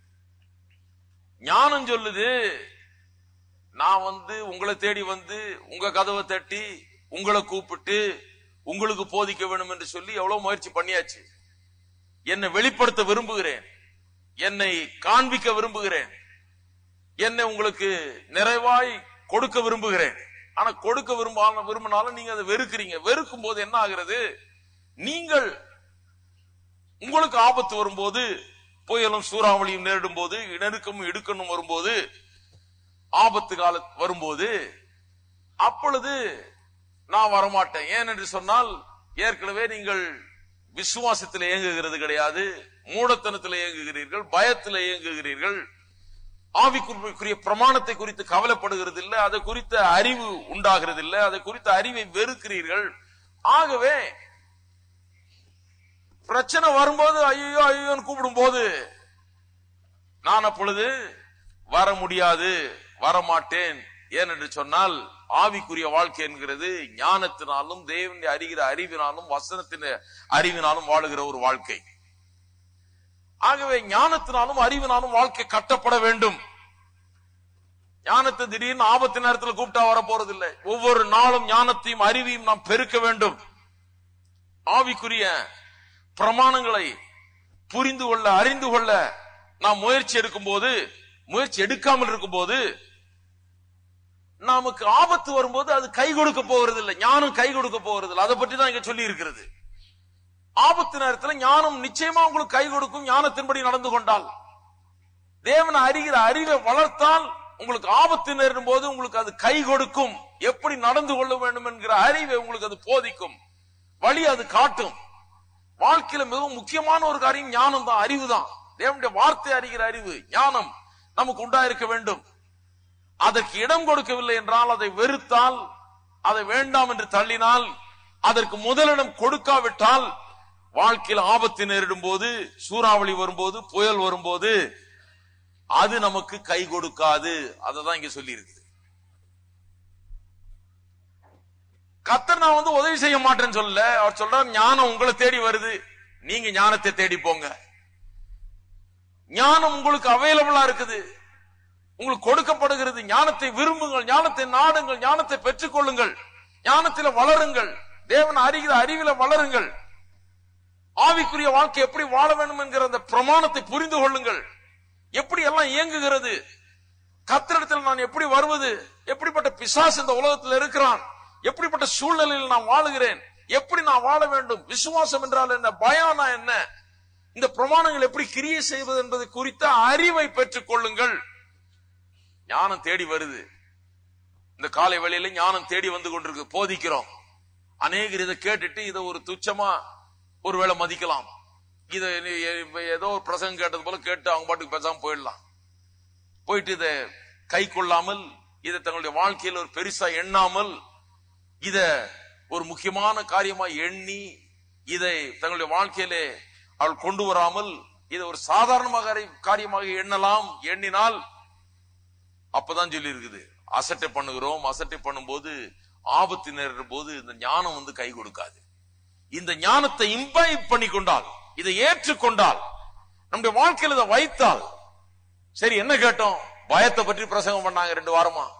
ஞானம் சொல்லுது, நான் வந்து உங்களை தேடி வந்து உங்க கதவை தட்டி உங்களை கூப்பிட்டு உங்களுக்கு போதிக்க வேண்டும் என்று சொல்லி எவ்வளவு முயற்சி பண்ணியாச்சு. என்னை வெளிப்படுத்த விரும்புகிறேன், என்னை காண்பிக்க விரும்புகிறேன், என்னை உங்களுக்கு நிறைவாய் கொடுக்க விரும்புகிறேன். ஆனா கொடுக்க விரும்ப விரும்பினாலும் நீங்க அதை வெறுக்கிறீங்க. வெறுக்கும் போது என்ன ஆகிறது? நீங்கள் உங்களுக்கு ஆபத்து வரும்போது, புயலும் சூறாவளியும் நேரிடும் போது, நெருக்கமும் இடுக்கணும் வரும்போது, ஆபத்து கால வரும்போது, அப்பொழுது நான் வரமாட்டேன். ஏன் என்று சொன்னால், ஏற்கனவே நீங்கள் விசுவாசத்தில் இயங்குகிறது கிடையாது, மூடத்தனத்தில் இயங்குகிறீர்கள், பயத்தில் இயங்குகிறீர்கள், ஆவிக்குரிய பிரமாணத்தை குறித்து கவலைப்படுகிறது இல்லை, அதை குறித்த அறிவு உண்டாகிறது இல்லை, அதை குறித்த அறிவை வெறுக்கிறீர்கள். ஆகவே பிரச்சனை வரும்போது ஐயோ ஐயோன்னு கூப்பிடும் போது நான் அப்பொழுது வர முடியாது, வரமாட்டேன். ஏனென்று சொன்னால் ஆவிக்குரிய வாழ்க்கை என்கிறது ஞானத்தினாலும் தேவனை அறிகிற அறிவினாலும் வசனத்தின் அறிவினாலும் வாழுகிற ஒரு வாழ்க்கை. ஆகவே ஞானத்தினாலும் அறிவினாலும் வாழ்க்கை கட்டப்பட வேண்டும். ஞானத்தை திடீர்னு ஆபத்து நேரத்தில் கூப்பிட்டா வர போறது இல்லை. ஒவ்வொரு நாளும் ஞானத்தையும் அறிவையும் நாம் பெருக்க வேண்டும். ஆவிக்குரிய பிரமாணங்களை புரிந்து கொள்ள அறிந்து கொள்ள நாம் முயற்சி எடுக்கும் போது, முயற்சி எடுக்காமல் இருக்கும் போது, நமக்கு ஆபத்து வரும்போது அது கை கொடுக்க போகிறது இல்லை, ஞானம் கை கொடுக்க போகிறது இல்லை. அதை பற்றி தான் இங்க சொல்லி இருக்கிறது. ஆபத்து நேரத்தில் ஞானம் நிச்சயமா உங்களுக்கு கை கொடுக்கும். ஞானத்தின்படி நடந்து கொண்டால், தேவனை அறிகிற அறிவை வளர்த்தால், உங்களுக்கு ஆபத்து நேரிடும் போது உங்களுக்கு அது கை கொடுக்கும். எப்படி நடந்து கொள்ள வேண்டும் என்கிற அறிவை உங்களுக்கு அது போதிக்கும், வழி அது காட்டும். வாழ்க்கையில மிகவும் முக்கியமான ஒரு காரியம் ஞானம் தான், அறிவு தான். தேவனுடைய வார்த்தை அறிகிற அறிவு, ஞானம் நமக்கு உண்டாயிருக்க வேண்டும். அதற்கு இடம் கொடுக்கவில்லை என்றால், அதை வெறுத்தால், அதை வேண்டாம் என்று தள்ளினால், அதற்கு முதலிடம் கொடுக்காவிட்டால், வாழ்க்கையில் ஆபத்து நேரிடும் போது, சூறாவளி வரும்போது, புயல் வரும்போது அது நமக்கு கை கொடுக்காது. அததான் இங்க சொல்லி இருக்குது. கர்த்தர் நான் வந்து உதவி செய்ய மாட்டேன்னு சொல்லல. அவர் சொல்றார், ஞானம் உங்களை தேடி வருது, நீங்க ஞானத்தை தேடி போங்க. ஞானம் உங்களுக்கு அவைலபிளா இருக்குது, உங்களுக்கு கொடுக்கப்படுகிறது. ஞானத்தை விரும்புங்கள், ஞானத்தை நாடுங்கள், ஞானத்தை பெற்றுக் கொள்ளுங்கள், ஞானத்தில வளருங்கள், தேவன் அறிகிற அறிவில வளருங்கள். ஆவிக்குரிய வாழ்க்கை எப்படி வாழ வேண்டும் என்கிற அந்த பிரமாணத்தை புரிந்து கொள்ளுங்கள். எப்படி எல்லாம் இயங்குகிறது, கர்த்தரிடத்தில் நான் எப்படி வருவது, எப்படிப்பட்ட பிசாசு இந்த உலகத்தில் இருக்கிறான், எப்படிப்பட்ட சூழ்நிலையில் நான் வாழுகிறேன், எப்படி நான் வாழ வேண்டும், விசுவாசம் என்றால் என்ன, பயம்னா என்ன, இந்த பிரமாணங்கள் எப்படி கிரியை செய்வது என்பதை குறித்த அறிவை பெற்றுக் கொள்ளுங்கள். ஞானம் தேடி வருது. இந்த காலை வேளையில ஞானம் தேடி வந்து கொண்டிருக்கு. போதிக்கிறோம், அநேகர் இதை கேட்டுட்டு இதை ஒரு துச்சமா ஒருவேளை மதிக்கலாம். இதை ஏதோ ஒரு பிரசங்கம் கேட்டது போல கேட்டு அவங்க பாட்டுக்கு பேசாம போயிடலாம். போயிட்டு இதை கை கொள்ளாமல், இதை தங்களுடைய வாழ்க்கையில் ஒரு பெருசா எண்ணாமல், இத ஒரு முக்கியமான காரியமா எண்ணி இதை தங்களுடைய வாழ்க்கையிலே அவள் கொண்டு வராமல், இதை ஒரு சாதாரணமாக காரியமாக எண்ணலாம். எண்ணினால் அப்பதான் சொல்லி இருக்குது, அசட்டை பண்ணுகிறோம். அசட்டை பண்ணும் போது, ஆபத்து நேரிடும் போது இந்த ஞானம் வந்து கை கொடுக்காது. இந்த ஞானத்தை இம்பைப் பண்ணி கொண்டால், இதை ஏற்றுக்கொண்டால், நம்முடைய வாழ்க்கையில் இதை வைத்தால், சரி என்ன கேட்டோம், பயத்தை பற்றி பிரசங்கம் பண்ணாங்க ரெண்டு வாரமா,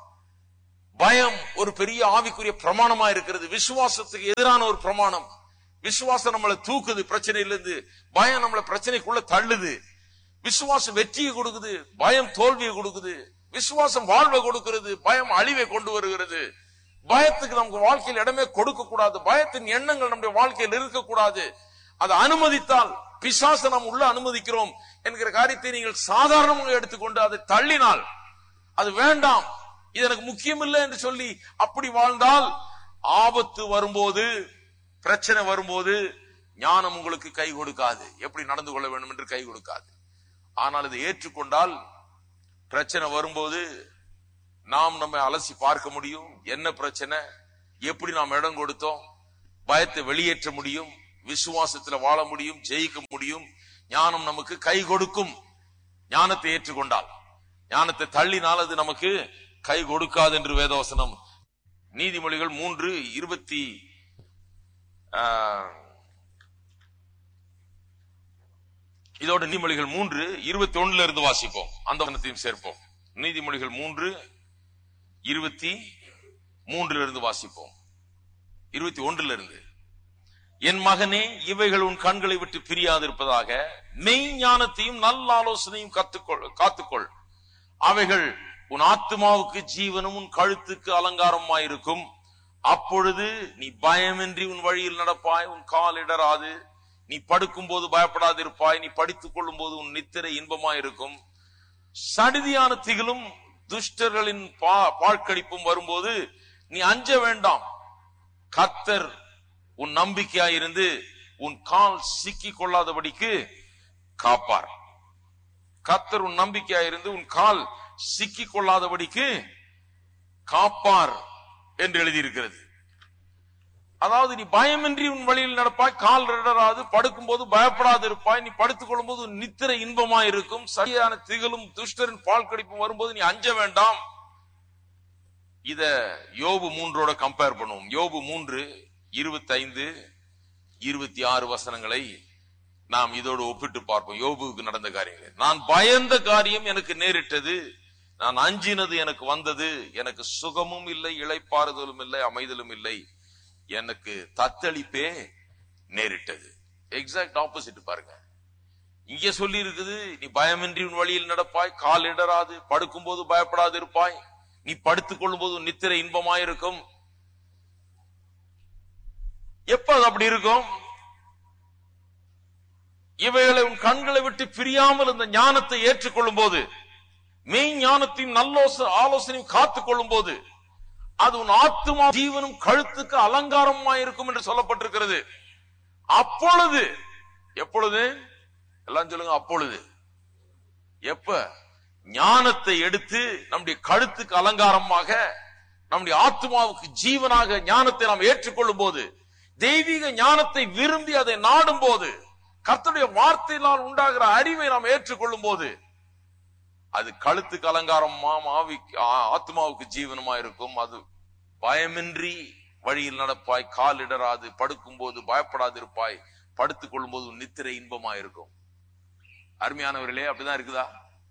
பயம் ஒரு பெரிய ஆவிக்குரிய பிரமாணமா இருக்கிறது. விசுவாசத்துக்கு எதிரான ஒரு பிரமாணம். விசுவாசம் நம்மளை தூக்குது பிரச்சனையிலிருந்து, பயம் நம்மளை பிரச்சனைக்குள்ள தள்ளுது. விசுவாசம் வெற்றியை கொடுக்குது, பயம் தோல்வியை கொடுக்குது. விசுவாசம் வாழ்வை கொடுக்கிறது, பயம் அழிவை கொண்டு வருகிறது. பயத்துக்கு நமக்கு வாழ்க்கையில் இடமே கொடுக்க கூடாது. பயத்தின் எண்ணங்கள் நம்முடைய வாழ்க்கையில் இருக்கக்கூடாது. அதை அனுமதித்தால் பிசாசை நாம் உள்ள அனுமதிக்கிறோம் என்கிற காரியத்தை நீங்கள் சாதாரணமாக எடுத்துக்கொண்டு அதை தள்ளினால், அது வேண்டாம், இது எனக்கு முக்கியம் இல்லை என்று சொல்லி அப்படி வாழ்ந்தால், ஆபத்து வரும்போது, பிரச்சனை வரும்போது ஞானம் உங்களுக்கு கை கொடுக்காது. எப்படி நடந்து கொள்ள வேண்டும் என்று கை கொடுக்காது. ஆனால் இதை ஏற்றுக்கொண்டால் பிரச்சனை வரும்போது நாம் நம்மை அலசி பார்க்க முடியும். என்ன பிரச்சனை, எப்படி நாம் இடம் கொடுத்தோம், பயத்தை வெளியேற்ற முடியும், விசுவாசத்தில் வாழ முடியும், ஜெயிக்க முடியும். ஞானம் நமக்கு கை கொடுக்கும். ஞானத்தை ஏற்றுக்கொண்டால். ஞானத்தை தள்ளினால் அது நமக்கு கை கொடுக்காது என்று வேதவசனம். நீதிமொழிகள் மூன்று இருபத்தி இதோட நீதிமொழிகள் மூன்று இருபத்தி ஒண்ணுல இருந்து வாசிப்போம். அந்த வசனத்தையும் சேர்ப்போம். நீதிமொழிகள் மூன்று இருபத்தி மூன்றுல இருந்து வாசிப்போம். இருபத்தி ஒன்றுல இருந்து, என் மகனே, இவைகள் உன் கண்களை விட்டு பிரியாதிருப்பதாக, மெய் ஞானத்தையும் நல்ல ஆலோசனையும் கத்துக்கொள் காத்துக்கொள் அவைகள் உன் ஆத்மாவுக்கு ஜீவனும் உன் கழுத்துக்கு அலங்காரமாயிருக்கும். அப்பொழுது நீ பயமின்றி உன் வழியில் நடப்பாய், உன் கால் இடராது. நீ படுக்கும் போது பயப்படாதிருப்பாய், நீ படித்துக் கொள்ளும் போது உன் நித்திரை இன்பமாயிருக்கும். சடிதியான திகிலும் துஷ்டர்களின் பாழ்கடிப்பும் வரும்போது நீ அஞ்ச வேண்டாம். கர்த்தர் உன் நம்பிக்கையாயிருந்து உன் கால் சிக்கி கொள்ளாதபடிக்கு காப்பார். கர்த்தர் உன் நம்பிக்கையாயிருந்து உன் கால் சிக்கி கொள்ளாதபடிக்கு காப்பார் என்று எழுதியிருக்கிறது. அதாவது நீ பயமின்றி உன் வழியில் நடப்பாய், கால் இடராது. படுக்கும் போது பயப்படாது இருப்பாய், நீ படுத்துக் கொள்ளும் போது நித்திரை இன்பமாயிருக்கும். சரியான திகழும் துஷ்டரின் பால் கடிப்பும் வரும்போது நீ அஞ்ச வேண்டாம். இத யோபு மூன்றோட கம்பேர் பண்ணுவோம். யோபு மூன்று இருபத்தி ஐந்து இருபத்தி ஆறு வசனங்களை நாம் இதோடு ஒப்பிட்டு பார்ப்போம். யோபுவுக்கு நடந்த காரியங்கள். நான் பயந்த காரியம் எனக்கு நேரிட்டது, நான் அஞ்சினது எனக்கு வந்தது. எனக்கு சுகமும் இல்லை, இளைப்பாறுதலும் இல்லை, அமைதலும் இல்லை, எனக்கு தத்தளிப்பே நேரிட்டது. எக்ஸாக்ட் ஆப்போசிட் பாருங்க. இங்க சொல்லி இருக்குது, நீ பயமின்றி உன் வழியில் நடப்பாய், கால் இடராது. படுக்கும் போது பயப்படாது இருப்பாய், நீ படுத்துக் கொள்ளும் போது நித்திரை இன்பமாயிருக்கும். எப்ப அது அப்படி இருக்கும்? இவைகளை உன் கண்களை விட்டு பிரியாமல் இந்த ஞானத்தை ஏற்றுக்கொள்ளும் போது, மெய் ஞானத்தையும் நல்ல ஆலோசனையும் காத்துக் கொள்ளும் போது, அது உன் ஆத்துமா ஜீவனும் கழுத்துக்கு அலங்காரமாயிருக்கும் என்று சொல்லப்பட்டிருக்கிறது. அப்பொழுது, எப்பொழுது எல்லாம் சொல்லுங்க, அப்பொழுது. எப்ப ஞானத்தை எடுத்து நம்முடைய கழுத்துக்கு அலங்காரமாக, நம்முடைய ஆத்துமாவுக்கு ஜீவனாக ஞானத்தை நாம் ஏற்றுக்கொள்ளும் போது, தெய்வீக ஞானத்தை விரும்பி அதை நாடும் போது, கர்த்தருடைய வார்த்தையினால் உண்டாகிற அறிவை நாம் ஏற்றுக்கொள்ளும் போது, அது கழுத்துக்கு அலங்காரம், ஆவி ஆத்மாவுக்கு ஜீவனமா இருக்கும். அது பயமின்றி வழியில் நடப்பாய், கால் இடராது. படுக்கும் போது பயப்படாது இருப்பாய், படுத்துக் கொள்ளும் போது நித்திரை இன்பமா இருக்கும். அருமையானவர்களே, அப்படிதான் இருக்குதா?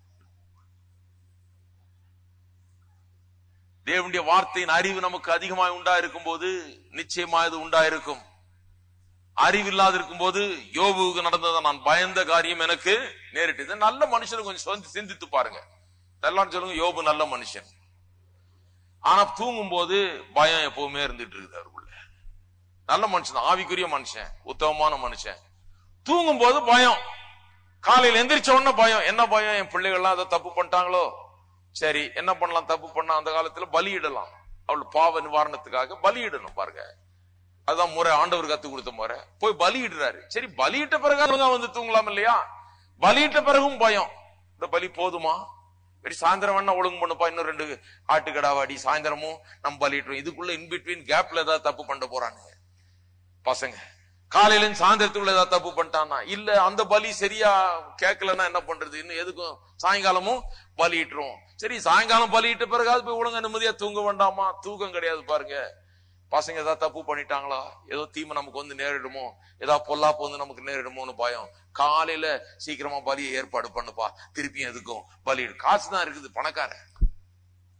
தேவனுடைய வார்த்தையின் அறிவு நமக்கு அதிகமாய் உண்டா இருக்கும் போது நிச்சயமா இது உண்டாயிருக்கும். அறிவில்லாது இருக்கும் போது யோபுவுக்கு நடந்ததை, நான் பயந்த காரியம் எனக்கு நேரிட்டது. நல்ல மனுஷனுக்கு கொஞ்சம் சிந்தித்து பாருங்க. எல்லாம் சொல்லுங்க, யோபு நல்ல மனுஷன். ஆனா தூங்கும் போது பயம் எப்பவுமே இருந்துட்டு இருக்குது அவருக்குள்ள. நல்ல மனுஷன், ஆவிக்குரிய மனுஷன், உத்தமமான மனுஷன். தூங்கும் போது பயம், காலையில் எந்திரிச்ச உடனே பயம். என்ன பயம்? என் பிள்ளைகள்லாம் அதை தப்பு பண்ணிட்டாங்களோ, சரி என்ன பண்ணலாம்? தப்பு பண்ணா அந்த காலத்துல பலியிடலாம். அவள் பாவ நிவாரணத்துக்காக பலியிடணும். பாருங்க, அதுதான் முறை. ஆண்டவர் கத்து கொடுத்த முறை. போய் பலியிடுறாரு. சரி, பலியிட்ட பிறகு வந்து தூங்கலாம் இல்லையா? பலியிட்ட பிறகும் பயம். இந்த பலி போதுமா? சரி, சாயந்தரம் வேணா ஒழுங்கு பண்ணுப்பா, இன்னும் ரெண்டு ஆட்டுக்கடாவாடி சாயந்தரமும் நம்ம பலியிட்டோம். இதுக்குள்ள இன்பிட்வீன் கேப்ல ஏதாவது தப்பு பண்ண போறாங்க பசங்க. காலையில சாயந்தரத்துக்குள்ள ஏதாவது தப்பு பண்ணிட்டானா, இல்ல அந்த பலி சரியா கேட்கலன்னா என்ன பண்றது? இன்னும் எதுக்கும் சாயங்காலமும் பலியிட்டுரும். சரி, சாயங்காலம் பலியிட்ட பிறகாது போய் ஒழுங்கா நிம்மதியா தூங்க வேண்டாமா? தூக்கம் கிடையாது. பாருங்க, பசங்க ஏதாவது தப்பு பண்ணிட்டாங்களா, ஏதோ தீமை நமக்கு வந்து நேரிடுமோ, ஏதாவது பொல்லாப்பு வந்து நமக்கு நேரிடுமோன்னு பயம். காலையில சீக்கிரமா பலியை ஏற்பாடு பண்ணுப்பா, திருப்பியும் எதுக்கும் பலியிடு. காசு தான் இருக்குது, பணக்காரன்.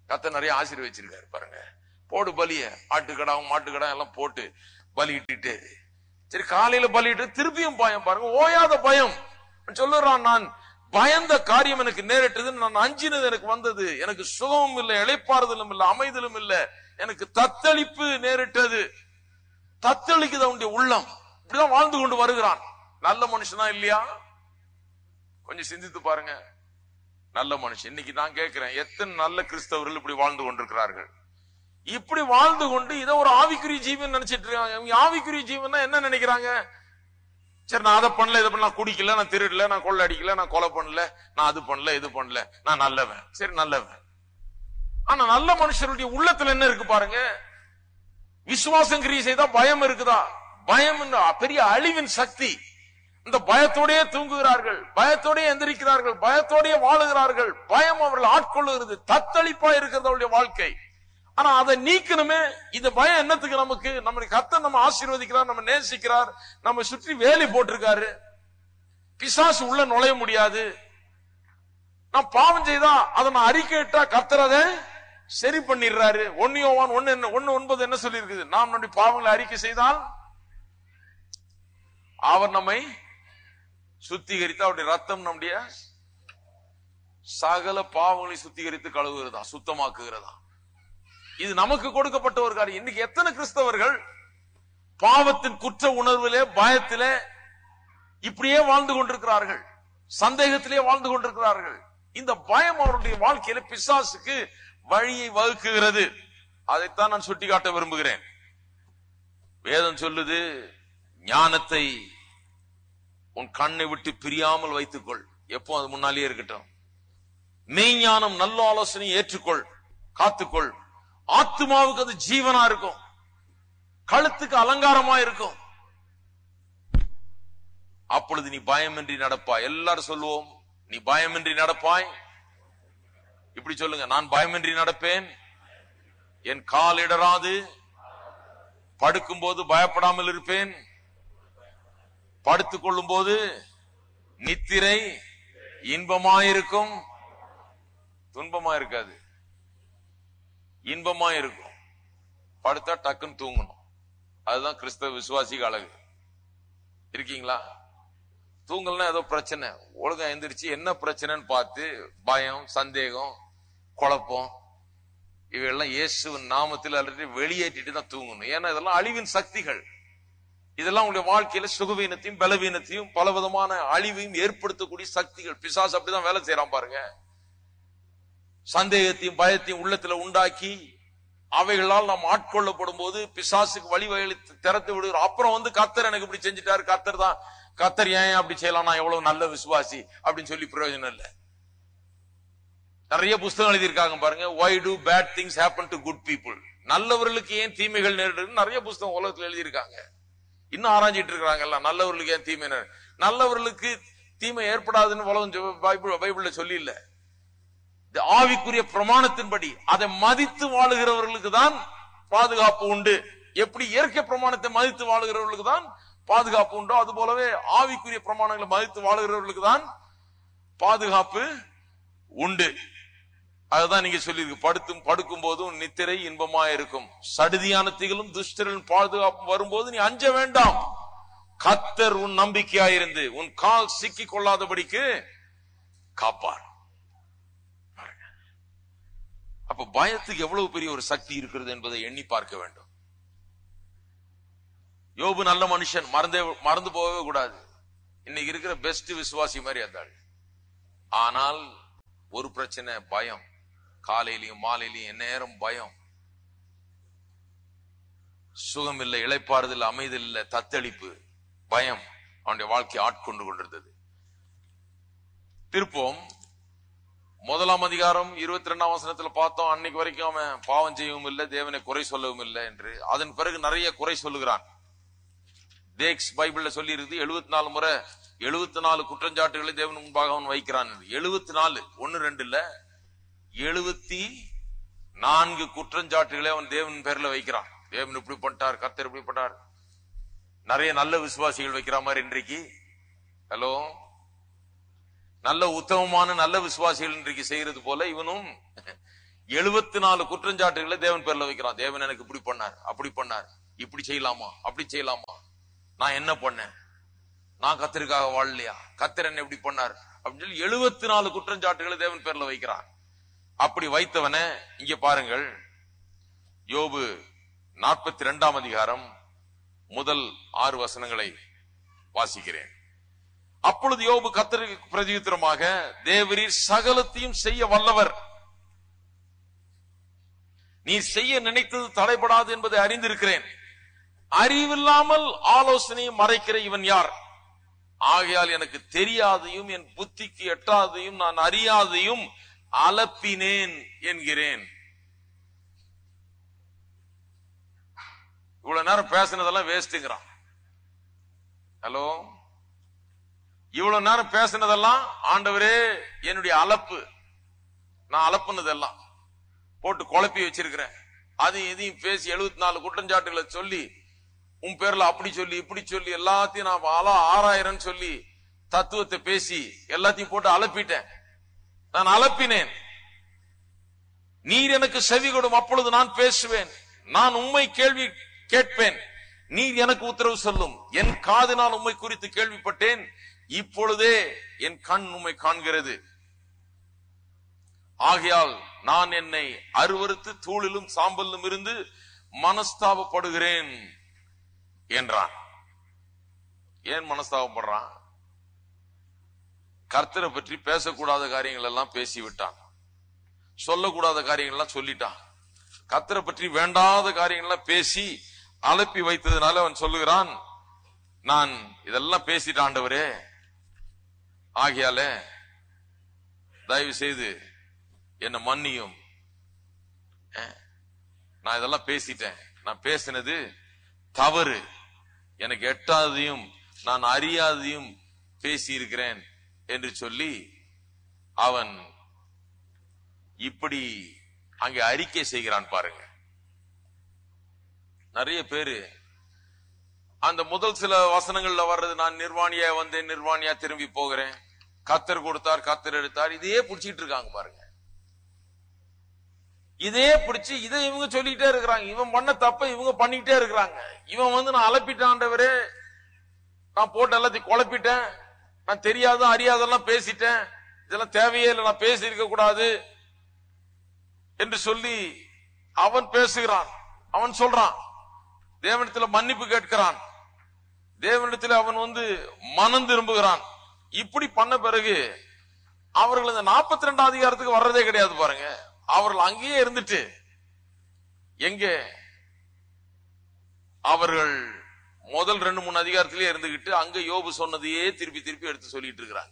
கர்த்தர் நிறைய ஆசீர்வதிச்சிருக்காரு பாருங்க. போடு பலிய, ஆட்டுக்கடாவும் மாட்டுக்கடாவும் எல்லாம் போட்டு பலியிட்டு, சரி காலையில பலியிட்டு திருப்பியும் பயம் பாருங்க, ஓயாத பயம் சொல்லுறான். நான் பயந்த காரியம் எனக்கு நேரிட்டது, நான் அஞ்சினது எனக்கு வந்தது, எனக்கு சுகமும் இல்லை, இளைப்பாறுதலும் இல்லை, அமைதலும் இல்லை, எனக்கு தத்தளிப்பு நேரிட்டது. தத்தளிக்குது அவனுடைய உள்ளம். இப்படிதான் வாழ்ந்து கொண்டு வருகிறான். நல்ல மனுஷனா இல்லையா? கொஞ்சம் சிந்தித்து பாருங்க. நல்ல மனுஷன். இன்னைக்கு நான் கேட்கிறேன், எத்தனை நல்ல கிறிஸ்தவர்கள் இப்படி வாழ்ந்து கொண்டிருக்கிறார்கள்? இப்படி வாழ்ந்து கொண்டு இதை ஒரு ஆவிக்குரிய ஜீவன் நினைச்சிட்டு இருக்காங்க. ஆவிக்குரிய ஜீவன் என்ன நினைக்கிறாங்க? சரி நான் அதை பண்ணல, இதை பண்ணல, நான் குடிக்கல, நான் திருடல, நான் கொள்ள அடிக்கல, நான் கொலை பண்ணல, நான் அது பண்ணல, இது பண்ணல, நான் நல்லவன். சரி நல்லவன். ஆனா நல்ல மனுஷருடைய உள்ளத்துல என்ன இருக்கு பாருங்க. விசுவாசம் கிரியை செய்தா பயம் இருக்குதா? பயம் பெரிய அழிவின் சக்தி. இந்த பயத்தோடயே தூங்குகிறார்கள், பயத்தோடயே எந்திரிக்கிறார்கள், பயத்தோடயே வாழுகிறார்கள். பயம் அவர்கள் ஆட்கொள்ளுகிறது, தத்தளிப்பா இருக்கிறது அவருடைய வாழ்க்கை. ஆனா அதை நீக்கணுமே. இந்த பயம் என்னத்துக்கு? நமக்கு நம்முடைய கர்த்தர் நம்ம ஆசீர்வதிக்கிறார், நம்ம நேசிக்கிறார், நம்ம சுற்றி வேலி போட்டிருக்காரு, பிசாசு உள்ள நுழைய முடியாது. நான் பாவம் செய்தா அதை நான் அறிக்கையிட்டா கர்த்தர் அதை சரி பண்ணிடுறாரு. ஒன்னு யோவான் ஒன்னு என்ன ஒன்னு ஒன்பது என்ன சொல்லி இருக்குது? நாம் நம்முடைய பாவங்களை அறிக்கை செய்தால் அவர் நம்மை சுத்திகரித்து, அவருடைய ரத்தம் நம்முடைய சகல பாவங்களை சுத்திகரித்து கழுவுகிறதா, சுத்தமாக்குகிறதா. இது நமக்கு கொடுக்கப்பட்ட ஒரு காரியம். இன்னைக்கு எத்தனை கிறிஸ்தவர்கள் பாவத்தின் குற்ற உணர்விலே, பயத்திலே இப்படியே வாழ்ந்து கொண்டிருக்கிறார்கள், சந்தேகத்திலே வாழ்ந்து கொண்டிருக்கிறார்கள். இந்த பயம் அவருடைய வாழ்க்கையில பிசாசுக்கு வழியை வகுக்குகிறது. அதைத்தான் நான் சுட்டிக்காட்ட விரும்புகிறேன். வேதம் சொல்லுது, ஞானத்தை உன் கண்ணை விட்டு பிரியாமல் வைத்துக்கொள். எப்போ அது முன்னாலேயே இருக்கட்டும். மெய்ஞானம், நல்ல ஆலோசனை ஏற்றுக்கொள், காத்துக்கொள். ஆத்மாவுக்கு அது ஜீவனா இருக்கும், கழுத்துக்கு அலங்காரமா இருக்கும். அப்பொழுது நீ பயமின்றி நடப்பாய். எல்லாரும் சொல்லுவோம், நீ பயமின்றி நடப்பாய். இப்படி சொல்லுங்க, நான் பயமின்றி நடப்பேன், என் கால் இடராது, படுக்கும் போது பயப்படாமல் இருப்பேன், படுத்துக் கொள்ளும் போது நித்திரை இன்பமாயிருக்கும். துன்பமா இருக்காது, இன்பமா இருக்கும். படுத்தா டக்குன்னு தூங்கணும். அதுதான் கிறிஸ்தவ விசுவாசிக்கு அழகு. இருக்கீங்களா? தூங்கலன்னா ஏதோ பிரச்சனை, ஒழுங்கா எந்திரிச்சு என்ன பிரச்சனைன்னு பார்த்து பயம், சந்தேகம், குழப்பம் இவையெல்லாம் இயேசுவின் நாமத்தில் அல்லது வெளியேற்றிட்டு தான் தூங்கணும். ஏன்னா இதெல்லாம் அழிவின் சக்திகள். இதெல்லாம் உங்களுடைய வாழ்க்கையில சுகவீனத்தையும் பலவீனத்தையும் பலவிதமான அழிவையும் ஏற்படுத்தக்கூடிய சக்திகள். பிசாசு அப்படிதான் வேலை செய்யறான் பாருங்க. சந்தேகத்தையும் பயத்தையும் உள்ளத்துல உண்டாக்கி அவைகளால் நாம் ஆட்கொள்ளப்படும் போது பிசாசுக்கு வழி வகைகளை திறந்து விடுகிறோம். அப்புறம் வந்து கர்த்தர் எனக்கு இப்படி செஞ்சுட்டாரு, கர்த்தர் தான், கர்த்தர் ஏன் அப்படி செய்யலாம், நான் எவ்வளவு நல்ல விசுவாசி அப்படின்னு சொல்லி பிரயோஜனம் இல்லை. நிறைய புஸ்தகம் எழுதியிருக்காங்க பாருங்க. Why do bad things happen to good people? நல்லவர்களுக்கு ஏன் தீமைகள் நேரிடுது நிறைய புஸ்தகம் உலகத்தில் எழுதியிருக்காங்க. இன்னும் ஆராய்ச்சிட்டு இருக்கிறாங்கல்ல, நல்லவர்களுக்கு ஏன் தீமை நேரிடு. நல்லவர்களுக்கு தீமை ஏற்படாதுன்னு உலகம் பைபிள் பைபிள்ல சொல்லி இல்ல. ஆவிக்குரிய பிரமாணத்தின்படி அதை மதித்து வாழுகிறவர்களுக்கு தான் பாதுகாப்பு உண்டு. எப்படி இயற்கை பிரமாணத்தை மதித்து வாழுகிறவர்களுக்கு தான் பாதுகாப்பு உண்டோ, அது போலவே ஆவிக்குரிய பிரமாணங்களை மதித்து வாழுகிறவர்களுக்கு தான் பாதுகாப்பு உண்டு. அதுதான் நீங்க சொல்லியிருக்கு, படுத்தும் படுக்கும் போதும் நித்திரை இன்பமா இருக்கும், சடுதியான திகளும் துஷ்டரின் பாதுகாப்பு வரும்போது நீ அஞ்ச வேண்டாம், கர்த்தர் உன் நம்பிக்கையாயிருந்து உன் கால் சிக்கி கொள்ளாதபடிக்கு காப்பார். அப்ப பயத்துக்கு எவ்வளவு பெரிய ஒரு சக்தி இருக்கிறது என்பதை எண்ணி பார்க்க வேண்டும். யோபு நல்ல மனுஷன், மறந்தே மறந்து போகவே கூடாது. இன்னைக்கு இருக்கிற பெஸ்ட் விசுவாசி மாதிரி இருந்தாள். ஆனால் ஒரு பிரச்சனை, பயம். காலையிலையும் மாலையிலையும் நேரம் பயம், சுகம் இல்லை, இளைப்பாறுதல், அமைதல் இல்லை, தத்தளிப்பு, பயம் அவனுடைய வாழ்க்கையை ஆட்கொண்டு கொண்டிருந்தது. திருப்போம் முதலாம் அதிகாரம் இருபத்தி ரெண்டாம் வசனத்துல பார்த்தோம், அன்னைக்கு வரைக்கும் அவன் பாவம் செய்யவும் இல்லை, தேவனை குறை சொல்லவும் இல்லை என்று. அதன் பிறகு நிறைய குறை சொல்லுகிறான். தேக்ஸ் பைபிள்ல சொல்லி இருக்கு, எழுபத்தி நாலு முறை எழுபத்தி நாலு குற்றஞ்சாட்டுகளை தேவன் முன்பாக அவன் வைக்கிறான். எழுபத்தி நாலு ஒன்னு ரெண்டு இல்ல, எழுபத்தி நான்கு குற்றஞ்சாட்டுகளை அவன் தேவன் பேர்ல வைக்கிறான். தேவன் இப்படி பண்ணிட்டார், கர்த்தர் இப்படி பண்ணார். நிறைய நல்ல விசுவாசிகள் வைக்கிற மாதிரி இன்றைக்கு, ஹலோ, நல்ல உத்தமமான நல்ல விசுவாசிகள் இன்றைக்கு செய்யறது போல இவனும் எழுபத்தி நாலு குற்றஞ்சாட்டுகளை தேவன் பேர்ல வைக்கிறான். தேவன் எனக்கு இப்படி பண்ணார், அப்படி பண்ணார், இப்படி செய்யலாமா, அப்படி செய்யலாமா, நான் என்ன பண்ணேன், நான் கத்தருக்காக வாழலையா, கத்தர் என்ன எப்படி பண்ணார் அப்படின்னு சொல்லி எழுபத்தி நாலு குற்றஞ்சாட்டுகளை தேவன் பேர்ல வைக்கிறான். அப்படி வைத்தவன இங்க பாருங்கள், யோபு நாற்பத்தி ரெண்டாம் அதிகாரம் முதல் ஆறு வசனங்களை வாசிக்கிறேன். அப்பொழுது யோபு கர்த்தருக்கு பிரதியுத்தரமாக, தேவரீர் சகலத்தையும் செய்ய வல்லவர், நீ செய்ய நினைத்தது தடைபடாது என்பதை அறிந்திருக்கிறேன். அறிவில்லாமல் ஆலோசனையை மறைக்கிற இவன் யார்? ஆகையால் எனக்கு தெரியாதையும் என் புத்திக்கு எட்டாதையும் நான் அறியாதையும் அலப்பினேன் என்கிறேன். இவ்வளவு நேரம் பேசினதெல்லாம் வேஸ்ட்ங்கிறான். ஹலோ, இவ்வளவு நேரம் பேசினதெல்லாம் ஆண்டவரே என்னுடைய அலப்பு, நான் அலப்புனதெல்லாம் போட்டு குழப்பி வச்சிருக்கிறேன். அதையும் இதையும் பேசி எழுபத்தி நாலு குற்றஞ்சாட்டுகளை சொல்லி உன் பேர்ல அப்படி சொல்லி இப்படி சொல்லி எல்லாத்தையும் நான் ஆளா ஆறாயிரம் சொல்லி தத்துவத்தை பேசி எல்லாத்தையும் போட்டு அலப்பிட்டேன், நான் அலப்பினேன். நீர் எனக்கு செவி கொடும், அப்பொழுது நான் பேசுவேன், நான் உம்மை கேள்வி கேட்பேன், நீர் எனக்கு உத்தரவு சொல்லும். என் காதினால் உம்மை குறித்து கேள்விப்பட்டேன், இப்பொழுதே என் கண் உம்மை காண்கிறது. ஆகையால் நான் என்னை அருவருத்து தூளிலும் சாம்பலிலும் இருந்து மனஸ்தாபப்படுகிறேன் என்றான். ஏன் மனஸ்தாபப்படுறான்? கர்த்தரை பற்றி பேசக்கூடாத காரியங்கள் எல்லாம் பேசிவிட்டான், சொல்லக்கூடாத காரியங்கள் எல்லாம் சொல்லிட்டான், கர்த்தரை பற்றி வேண்டாத காரியங்கள் எல்லாம் பேசி அலப்பி வைத்ததுனால அவன் சொல்லுகிறான், நான் இதெல்லாம் பேசிட்டு ஆண்டவரே, ஆகையால தயவு செய்து என்ன மன்னியும், நான் இதெல்லாம் பேசிட்டேன், நான் பேசினது தவறு, எனக்கு எட்டாதையும் நான் அறியாதையும் பேசி இருக்கிறேன் என்று சொல்லி அவன் இப்படி அங்கே அறிக்கை செய்கிறான். பாருங்க, நிறைய பேரு அந்த முதல் சில வசனங்கள்ல வர்றது, நான் நிர்வாணியா வந்தேன், நிர்வாணியா திரும்பி போகிறேன், கத்தர் கொடுத்தார், கத்தர் எடுத்தார், இதையே பிடிச்சிட்டு இருக்காங்க. பாருங்க, இதே பிடிச்சு இதை இவங்க சொல்லிட்டே இருக்கிறாங்க. இவன் பண்ண தப்ப இவங்க பண்ணிக்கிட்டே இருக்கிறாங்க. இவன் வந்து நான் அலப்பிட்டாண்டவரே, நான் போட்டு எல்லாத்தையும் குழப்பிட்டேன், நான் தெரியாத அறியாதெல்லாம் பேசிட்டேன், இதெல்லாம் தேவையே இல்லை, நான் பேசி இருக்க கூடாது என்று சொல்லி அவன் பேசுகிறான். அவன் சொல்றான், தேவனிடத்தில் மன்னிப்பு கேட்கிறான், தேவனிடத்தில் அவன் வந்து மனம் திரும்புகிறான். இப்படி பண்ண பிறகு அவர்கள் இந்த நாற்பத்தி ரெண்டாம் அதிகாரத்துக்கு வர்றதே கிடையாது. பாருங்க, அவர்கள் அங்கேயே இருந்துட்டு எங்கே அவர்கள் முதல் ரெண்டு மூணு அதிகாரத்திலேயே இருந்துகிட்டு அங்க யோபு சொன்னதையே திருப்பி திருப்பி எடுத்து சொல்லிட்டு இருக்கிறாங்க.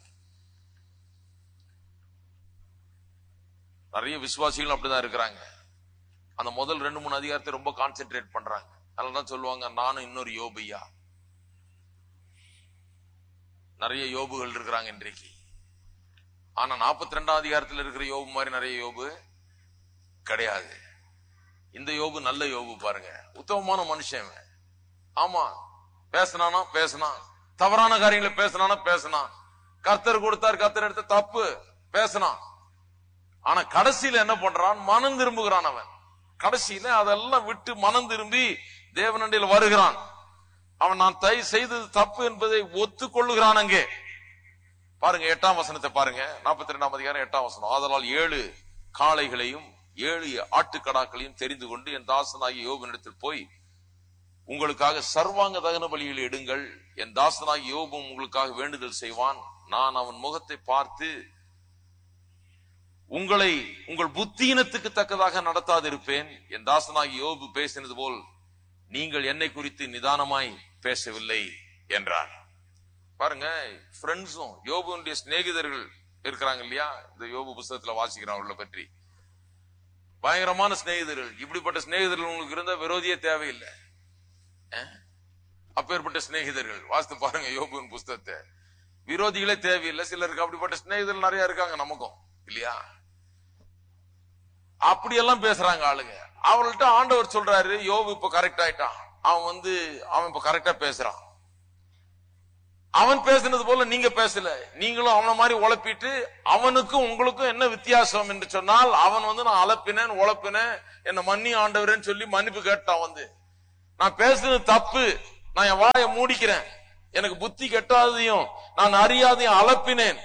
நிறைய விசுவாசிகள் அப்படிதான் இருக்கிறாங்க. அந்த முதல் ரெண்டு மூணு அதிகாரத்தை ரொம்ப கான்சென்ட்ரேட் பண்றாங்க. அதனாலதான் சொல்லுவாங்க, நானும் இன்னொரு யோபையா. நிறைய யோபுகள் இருக்கிறாங்க இன்றைக்கு. ஆனா நாற்பத்தி ரெண்டாம் அதிகாரத்தில் இருக்கிற யோபு மாதிரி நிறைய யோபு கிடையாது. இந்த யோபு நல்ல யோபு. பாருங்க, உத்தமமான மனுஷன். ஆமா, பேசினானா பேசினான், தவறான காரியங்களை பேசினானா பேசினான், கர்த்தர் கொடுத்தார், கர்த்தர் எடுத்த தப்பு பேசினான். ஆனா கடைசியில என்ன பண்றான்? மனம் திரும்புகிறான். அவன் கடைசியில அதெல்லாம் விட்டு மனம் திரும்பி தேவனண்டில் வருகிறான். அவன் நான் தை செய்தது தப்பு என்பதை ஒத்துக்கொள்ளுகிறான். அங்கே பாருங்க, எட்டாம் வசனத்தை பாருங்க, நாற்பத்தி ரெண்டாம் அதிகாரம் எட்டாம் வசனம். ஆதலால் ஏழு காளைகளையும் ஏழு ஆட்டுக்கடாக்களையும் தெரிந்து கொண்டு என் தாசனாகிய யோபனிடத்தில் போய் உங்களுக்காக சர்வாங்க தகன பலியில் எடுங்கள், என் தாசனாகிய யோபும் உங்களுக்காக வேண்டுதல் செய்வான், நான் அவன் முகத்தை பார்த்து உங்களை உங்கள் புத்தீனத்துக்கு தக்கதாக நடத்தாதிருப்பேன். என் தாசனாகிய யோபு பேசினது போல் நீங்கள் என்னை குறித்து நிதானமாய் பேசவில்லை என்றார். பாருங்க, ஃப்ரெண்ட்ஸும் யோபுடைய சிநேகிதர்கள் இருக்கிறாங்க இல்லையா? இந்த யோபு புத்தகத்துல வாசிக்கிறோம் அவர்களை பற்றி. பயங்கரமான சிநேகிதர்கள். இப்படிப்பட்ட சிநேகிதர்கள் உங்களுக்கு இருந்த விரோதியே தேவையில்லை. அப்பேற்பட்ட சிநேகிதர்கள் வாசித்து பாருங்க யோபுவின் புத்தகத்தை. விரோதிகளே தேவையில்லை. சிலருக்கு அப்படிப்பட்ட சிநேகிதர்கள் நிறைய இருக்காங்க நமக்கும் இல்லையா? அப்படியெல்லாம் பேசுறாங்க ஆளுங்க. அவர்கள்ட்ட ஆண்டவர் சொல்றாரு, யோபு இப்ப கரெக்ட் ஆயிட்டான், அவன் வந்து அவன் இப்ப கரெக்டா பேசுறான். அவன் பேசினது போல நீங்க பேசல, நீங்களும் அவன மாதிரி உழப்பிட்டு அவனுக்கும் உங்களுக்கும் என்ன வித்தியாசம் என்று சொன்னால், அவன் வந்து நான் அலப்பினேன் உழப்பினேன் என்ன மன்னி ஆண்டவரேன்னு சொல்லி மன்னிப்பு கேட்டான். வந்து நான் பேசுனது தப்பு, நான் என் வாயை மூடிக்கிறேன், எனக்கு புத்தி கெட்டாதையும் நான் அறியாதையும் அலப்பினேன்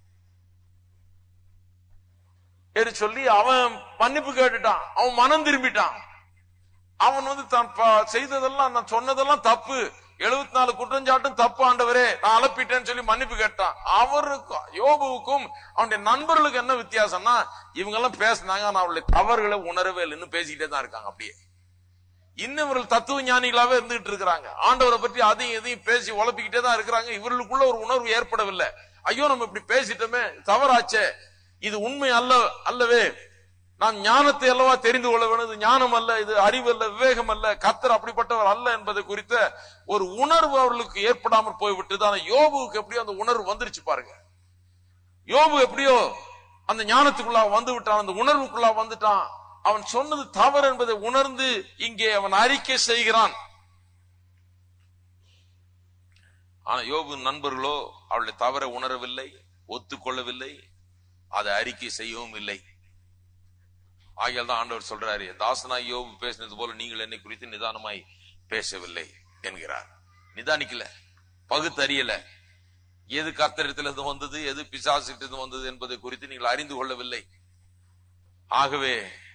என்று சொல்லி அவன் மன்னிப்பு கேட்டுட்டான். அவன் மனம் திரும்பிட்டான். அவன் வந்து தான் செய்ததெல்லாம் நான் சொன்னதெல்லாம் தப்பு, எழுபத்தி நாலு குற்றஞ்சாட்டும் தப்பு ஆண்டவரே, நான் அலப்பிட்டேன்னு சொல்லி மன்னிப்பு கேட்டான். அவருக்கும் யோபுவுக்கும் அவனுடைய நண்பர்களுக்கு என்ன வித்தியாசம்னா, இவங்க எல்லாம் பேசினாங்க, ஆனா அவருடைய தவறுகளை உணரவே இல்லைன்னு பேசிக்கிட்டே தான் இருக்காங்க. அப்படியே இன்னும் இவர்கள் தத்துவ ஞானிகளாவே இருந்துகிட்டு இருக்கிறாங்க. ஆண்டவரை பற்றி அதையும் எதையும் பேசி உழப்பிக்கிட்டே தான் இருக்கிறாங்க. இவர்களுக்குள்ள ஒரு உணர்வு ஏற்படவில்லை. ஐயோ நம்ம இப்படி பேசிட்டோமே, தவறாச்சே, இது உண்மை அல்ல அல்லவே, நாம் ஞானத்தை அல்லவா தெரிந்து கொள்ள வேண்டும், இது ஞானம் அல்ல, இது அறிவு அல்ல, விவேகம் அல்ல, கர்த்தர் அப்படிப்பட்டவர் அல்ல என்பதை குறித்த ஒரு உணர்வு அவர்களுக்கு ஏற்படாமல் போய்விட்டது. ஆனா யோபுவுக்கு எப்படியோ அந்த உணர்வு வந்துருச்சு பாருங்க. யோபு எப்படியோ அந்த ஞானத்துக்குள்ளா வந்து விட்டான், அந்த உணர்வுக்குள்ளா வந்துட்டான். அவன் சொன்னது தவறு என்பதை உணர்ந்து இங்கே அவன் அறிக்கை செய்கிறான். ஆனா யோபு நண்பர்களோ அவளுடைய தவறை உணரவில்லை, ஒத்துக்கொள்ளவில்லை, அதை அறிக்கை செய்யவும் இல்லை. ஆகியால் தான் ஆண்டவர் சொல்றாரு, தாசனாய் யோபு பேசினது போல நீங்கள் என்னை குறித்து நிதானமாய் பேசவில்லை என்கிறார். நிதானிக்கல, பகுத்தறியல, எது கர்த்தரிடத்திலிருந்து வந்தது, எது பிசாசிலிருந்து வந்தது என்பதை குறித்து நீங்கள் அறிந்து கொள்ளவில்லை. ஆகவே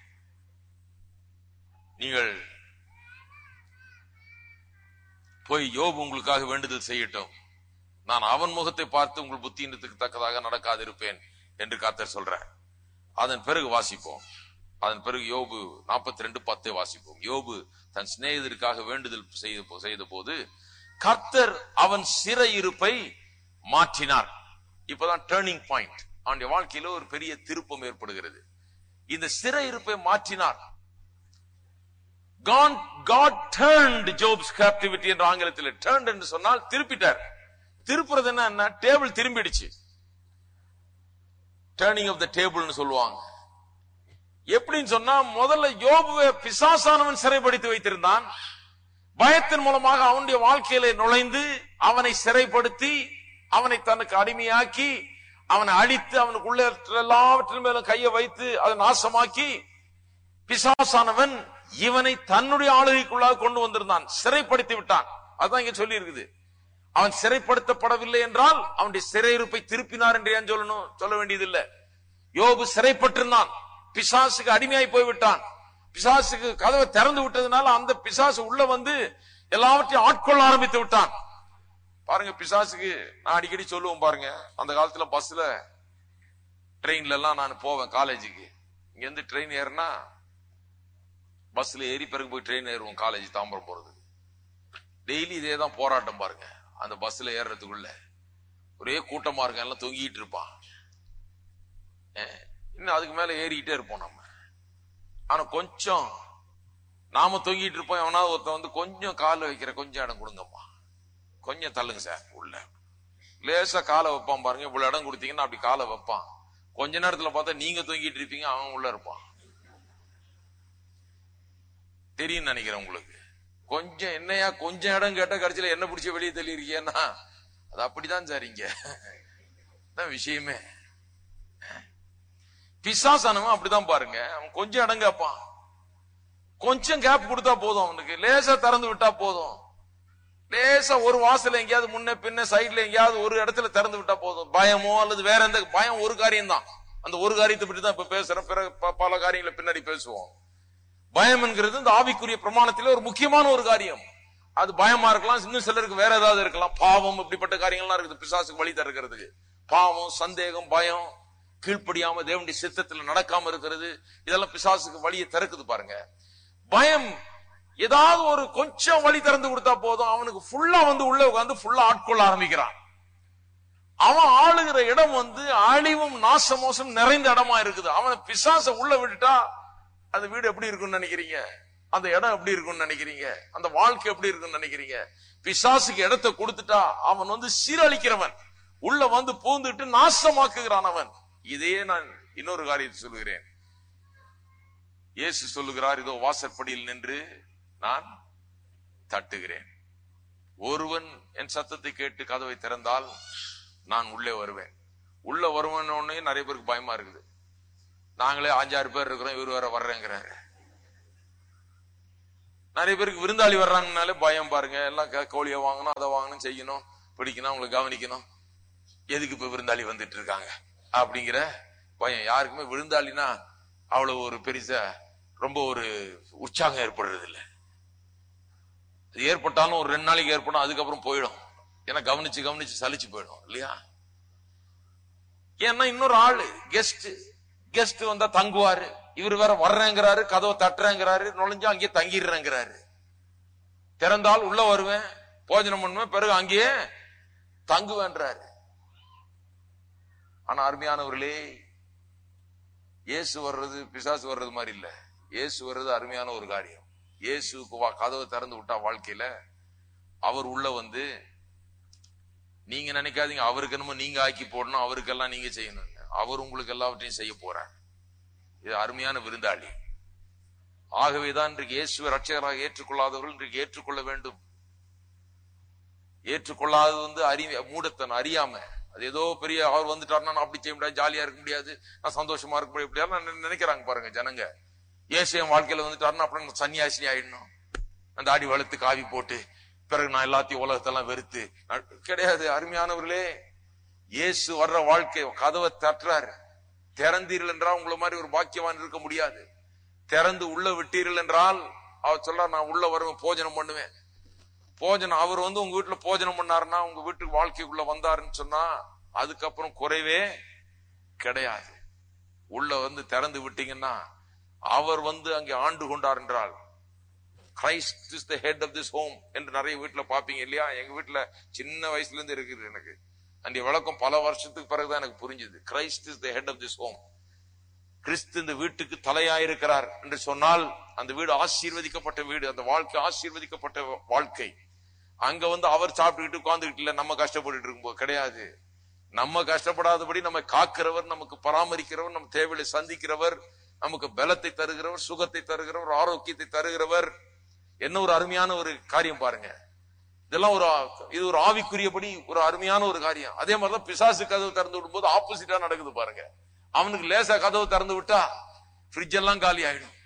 நீங்கள் போய் யோபு உங்களுக்காக வேண்டுதல் செய்யட்டும், நான் அவன் முகத்தை பார்த்து உங்கள் புத்தியினத்துக்கு தக்கதாக நடக்காதிருப்பேன் என்று கர்த்தர் சொல்றார். அதன் பிறகு வாசிப்போம். அதன் பிறகு யோபு நாற்பத்தி ரெண்டு பத்தை வாசிப்போம். யோபு தன் சிநேகிதருக்காக வேண்டுதல் செய்த போது கர்த்தர் அவன் சிறையிருப்பை மாற்றினார். இப்பதான் டர்னிங் பாயிண்ட். அவனுடைய வாழ்க்கையில ஒரு பெரிய திருப்பம் ஏற்படுகிறது. இந்த சிறையிருப்பை மாற்றினார். God, God turned Job's captivity என்ற ஆங்கிலத்தில் turned என்று சொன்னால் திருப்பிட்டார். திருப்புறது என்ன? டேபிள் திரும்பிடுச்சு. டர்னிங் ஆஃப் த டேபிள்னு சொல்லுவாங்க. எப்படின்னு சொன்னா, முதல்ல யோபுவை பிசாசானவன் சிறைப்படுத்தி வைத்திருந்தான். பயத்தின் மூலமாக அவனுடைய வாழ்க்கையில நுழைந்து அவனை சிறைப்படுத்தி அவனை தனக்கு அடிமையாக்கி அவனை அழித்து அவனுக்குள்ள எல்லாவற்றின் மேலும் கையை வைத்து அதை நாசமாக்கி பிசாசானவன் இவனை தன்னுடைய ஆளுகைக்குள்ளாக கொண்டு வந்திருந்தான், சிறைப்படுத்தி விட்டான். அதான் இங்க சொல்லி இருக்குது. அவன் சிறைப்படுத்தப்படவில்லை என்றால் அவனுடைய சிறையிருப்பை திருப்பினார் என்று ஏன் சொல்லணும்? சொல்ல வேண்டியது இல்லை. யோபு சிறைப்பட்டிருந்தான், பிசாசுக்கு அடிமையாய் போய்விட்டான். பிசாசுக்கு கதவை திறந்து விட்டதுனால அந்த பிசாசு உள்ள வந்து எல்லாவற்றையும் ஆட்கொள்ள ஆரம்பித்து விட்டான். பாருங்க, பிசாசுக்கு நான் அடிக்கடி சொல்லுவோம் பாருங்க, அந்த காலத்துல பஸ்ல ட்ரெயின்ல எல்லாம் நான் போவேன் காலேஜுக்கு. இங்க இருந்து ட்ரெயின் ஏறினா பஸ்ல ஏறி பிறகு போய் ட்ரெயின் ஏறுவோம் காலேஜ் தாம்பரம் போறது. டெய்லி இதே தான் போராட்டம் பாருங்க. அந்த பஸ்ல ஏறுறதுக்குள்ள ஒரே கூட்டமா இருக்க, எல்லாம் தொங்கிட்டு இருப்பான். இன்னும் அதுக்கு மேல ஏறிக்கிட்டே இருப்போம் நம்ம. ஆனா கொஞ்சம் நாம தொங்கிட்டு இருப்போம், எவனாவது ஒருத்தன் வந்து கொஞ்சம் கால வைக்கிற கொஞ்சம் இடம் கொடுங்கம்மா, கொஞ்சம் தள்ளுங்க சார் உள்ள, லேசா காலை வைப்பான் பாருங்க. இவ்வளவு இடம் கொடுத்தீங்கன்னா அப்படி காலை வைப்பான். கொஞ்ச நேரத்துல பார்த்தா நீங்க தொங்கிட்டு இருப்பீங்க, அவன் உள்ள இருப்பான். தெரியும் நினைக்கிறேன் உங்களுக்கு. கொஞ்சம் என்னையா கொஞ்சம் இடம் கேட்ட கடைசியில என்ன பிடிச்ச வெளியே தள்ளி இருக்கேன்னா அது அப்படிதான் சார் இங்க விஷயமே. பிசாசானவன் அப்படிதான் பாருங்க. அவன் கொஞ்சம் இடம் கேட்பான், கொஞ்சம் கேப் கொடுத்தா போதும், அவனுக்கு லேசா திறந்து விட்டா போதும். லேசா ஒரு வாசல எங்கேயாவது முன்ன பின்ன சைட்ல எங்கேயாவது ஒரு இடத்துல திறந்து விட்டா போதும். பயமோ அல்லது வேற எந்த பயம், ஒரு காரியம் தான். அந்த ஒரு காரியத்தை பற்றி தான் இப்ப பேசுறேன். பிறகு பல காரியங்களை பின்னாடி பேசுவோம். பயம் என்கிறது இந்த ஆவிக்குரிய பிரமாணத்திலே ஒரு முக்கியமான ஒரு காரியம். அது பயமா இருக்கலாம், இன்னும் சிலருக்கு வேற ஏதாவது இருக்கலாம். பாவம், இப்படிப்பட்ட காரியங்கள்லாம் இருக்குது பிசாசுக்கு வழி தருகிறதுக்கு. பாவம், சந்தேகம், பயம், கீழ்ப்படியாம தேவனுடைய சித்தத்தில் நடக்காம இருக்கிறது, இதெல்லாம் பிசாசுக்கு வழியை திறக்குது பாருங்க. பயம் ஏதாவது ஒரு கொஞ்சம் வழி திறந்து கொடுத்தா போதும், அவனுக்கு ஃபுல்லா வந்து உள்ள உட்காந்து ஃபுல்லா ஆட்கொள்ள ஆரம்பிக்கிறான். அவன் ஆளுகிற இடம் வந்து அழிவும் நாசமோசம் நிறைந்த இடமா இருக்குது. அவன் பிசாச உள்ள விட்டுட்டா அந்த வீடு எப்படி இருக்கும்னு நினைக்கிறீங்க? அந்த இடம் எப்படி இருக்கும்னு நினைக்கிறீங்க? அந்த வாழ்க்கை எப்படி இருக்கும்னு நினைக்கிறீங்க? பிசாசுக்கு இடத்தை கொடுத்துட்டா அவன் வந்து சீரழிக்கிறவன், உள்ள வந்து பூந்துட்டு நாசமாக்குகிறான் அவன். இதே நான் இன்னொரு காரியத்தை சொல்லுகிறேன். இயேசு சொல்லுகிறார், இதோ வாசற்படியில் நின்று நான் தட்டுகிறேன். ஒருவன் என் சத்தத்தை கேட்டு கதவை திறந்தால் நான் உள்ளே வருவேன். உள்ள வருவேன்னு நிறைய பேருக்கு பயமா இருக்குது. நாங்களே அஞ்சாறு பேர் இருக்கிறோம், இவர் வேற வர்றேங்கிறாரு. நிறைய பேருக்கு விருந்தாளி வர்றாங்கனாலே பயம் பாருங்க. எல்லாம் கோழியை வாங்கணும், அதை வாங்கணும், செய்யணும், பிடிக்கணும், அவங்களுக்கு கவனிக்கணும். எதுக்கு இப்ப விருந்தாளி வந்துட்டு இருக்காங்க அப்படிங்கிற பயம். யாருக்குமே விருந்தாளினா அவ்வளவு ஒரு பெருசா ரொம்ப ஒரு உற்சாகம் ஏற்படுறது இல்லை. அது ஏற்பட்டாலும் ஒரு ரெண்டு நாளைக்கு ஏற்படும், அதுக்கப்புறம் போயிடும். ஏன்னா கவனிச்சு கவனிச்சு சலிச்சு போயிடும் இல்லையா? ஏன்னா இன்னொரு ஆளு கெஸ்ட் கெஸ்ட் வந்தா தங்குவாரு. இவர் வேற வர்றேங்கிறாரு, கதவை தட்டுறேங்கிறாரு, நுழைஞ்சா அங்கேயே தங்கிடுறேங்கிறாரு. திறந்தால் உள்ள வருவேன், போஜனம் பண்ணுவேன், பிறகு அங்கேயே தங்குவேன்றாரு. ஆனா அருமையானவர்களே, இயேசு வர்றது பிசாசு வர்றது மாதிரி இல்ல. இயேசு வர்றது அருமையான ஒரு காரியம். இயேசுக்கு கதவை திறந்து விட்டா வாழ்க்கையில அவர் உள்ள வந்து, நீங்க நினைக்காதீங்க அவருக்கு என்னமோ நீங்க ஆக்கி போடணும், அவருக்கெல்லாம் நீங்க செய்யணும். அவர் உங்களுக்கு எல்லாவற்றையும் செய்ய போறார். இது அருமையான விருந்தாளி. ஆகவேதான் இன்றைக்கு இயேசுவை ரட்சகராக ஏற்றுக்கொள்ளாதவர்கள் இன்றைக்கு ஏற்றுக்கொள்ள வேண்டும். ஏற்றுக்கொள்ளாதது வந்து அறி மூடத்தன் அறியாம, அது ஏதோ பெரிய அவர் வந்துட்டாருன்னா நான் அப்படி செய்ய முடியாது, ஜாலியா இருக்க முடியாது, நான் சந்தோஷமா இருக்க முடியாது நினைக்கிறாங்க பாருங்க ஜனங்க. இயேசு என் வாழ்க்கையில வந்துட்டாருன்னா அப்புறம் சன்னியாசி ஆயிடணும், அந்த தாடி வளர்த்து காவி போட்டு பிறகு நான் எல்லாத்தையும் உலகத்தெல்லாம் வெறுத்து கிடையாது. அருமையானவர்களே, இயேசு வர்ற வாழ்க்கை கதவை தட்டுறாரு. திறந்தீர்கள் என்றால் உங்களை மாதிரி ஒரு பாக்கியவான் இருக்க முடியாது. திறந்து உள்ள விட்டீர்கள் என்றால் அவர் சொல்ற, நான் உள்ள வருவேன், போஜனம் பண்ணுவேன். போஜனம் அவர் வந்து உங்க வீட்டுல போஜனம் பண்ணாருன்னா, உங்க வீட்டுக்கு வாழ்க்கைக்குள்ள வந்தாருன்னு சொன்னா அதுக்கப்புறம் குறைவே கிடையாது. உள்ள வந்து திறந்து விட்டீங்கன்னா அவர் வந்து அங்கே ஆண்டு கொண்டார் என்றால், Christ is the head of this home என்று நிறைய வீட்டுல பாப்பீங்க இல்லையா? எங்க வீட்டுல சின்ன வயசுல இருந்து இருக்குது எனக்கு அந்த விளக்கம். பல வருஷத்துக்கு பிறகுதான் எனக்கு புரிஞ்சது. Christ is the head of this home. கிறிஸ்து இந்த வீட்டுக்கு தலையாயிருக்கிறார் என்று சொன்னால் அந்த வீடு ஆசீர்வதிக்கப்பட்ட வீடு, அந்த வாழ்க்கை ஆசீர்வதிக்கப்பட்ட வாழ்க்கை. அங்க வந்து அவர் சாப்பிட்டுக்கிட்டு உட்கார்ந்துகிட்டு இல்ல நம்ம கஷ்டப்பட்டு இருக்கும்போது கிடையாது. நம்ம கஷ்டப்படாதபடி நம்ம காக்கிறவர், நமக்கு பராமரிக்கிறவர், நம்ம தேவையை சந்திக்கிறவர், நமக்கு பலத்தை தருகிறவர், சுகத்தை தருகிறவர், ஆரோக்கியத்தை தருகிறவர். என்ன ஒரு அருமையான ஒரு காரியம் பாருங்க. இதெல்லாம் ஒரு இது ஒரு ஆவிக்குரியபடி ஒரு அருமையான ஒரு காரியம். அதே மாதிரிதான் பிசாசு கதவு திறந்து விடும் போது ஆப்போசிட்டா நடக்குது பாருங்க. அவனுக்கு லேசா கதவு திறந்து விட்டா ஃப்ரிட்ஜ் எல்லாம் காலி ஆயிடும்,